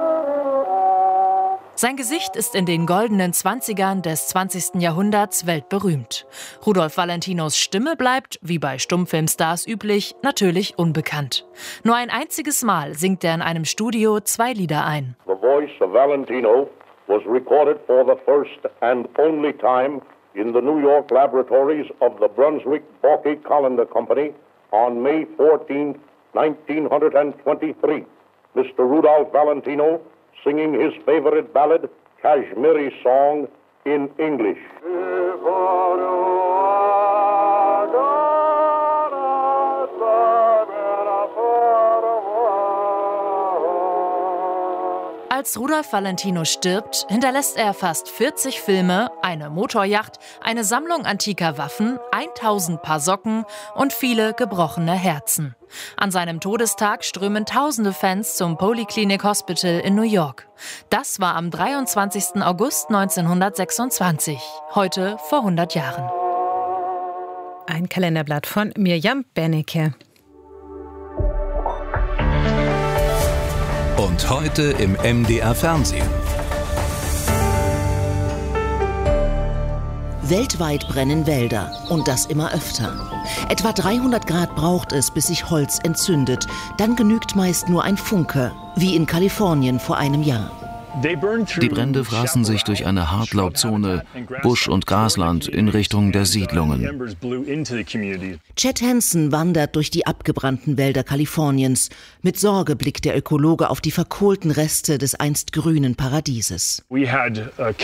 Sein Gesicht ist in den goldenen 20ern des 20. Jahrhunderts weltberühmt. Rudolph Valentinos Stimme bleibt, wie bei Stummfilmstars üblich, natürlich unbekannt. Nur ein einziges Mal singt er in einem Studio 2 Lieder ein. The voice of Valentino was recorded for the first and only time in the New York laboratories of the Brunswick-Balke Calendar Company on May 14, 1923. Mr. Rudolph Valentino singing his favorite ballad, Kashmiri Song, in English. Als Rudolph Valentino stirbt, hinterlässt er fast 40 Filme, eine Motoryacht, eine Sammlung antiker Waffen, 1000 Paar Socken und viele gebrochene Herzen. An seinem Todestag strömen tausende Fans zum Polyclinic Hospital in New York. Das war am 23. August 1926, heute vor 100 Jahren. Ein Kalenderblatt von Mirjam Bennecke. Und heute im MDR Fernsehen. Weltweit brennen Wälder und das immer öfter. Etwa 300 Grad braucht es, bis sich Holz entzündet. Dann genügt meist nur ein Funke, wie in Kalifornien vor einem Jahr. Die Brände fraßen sich durch eine Hartlaubzone, Busch- und Grasland in Richtung der Siedlungen. Chet Hansen wandert durch die abgebrannten Wälder Kaliforniens. Mit Sorge blickt der Ökologe auf die verkohlten Reste des einst grünen Paradieses.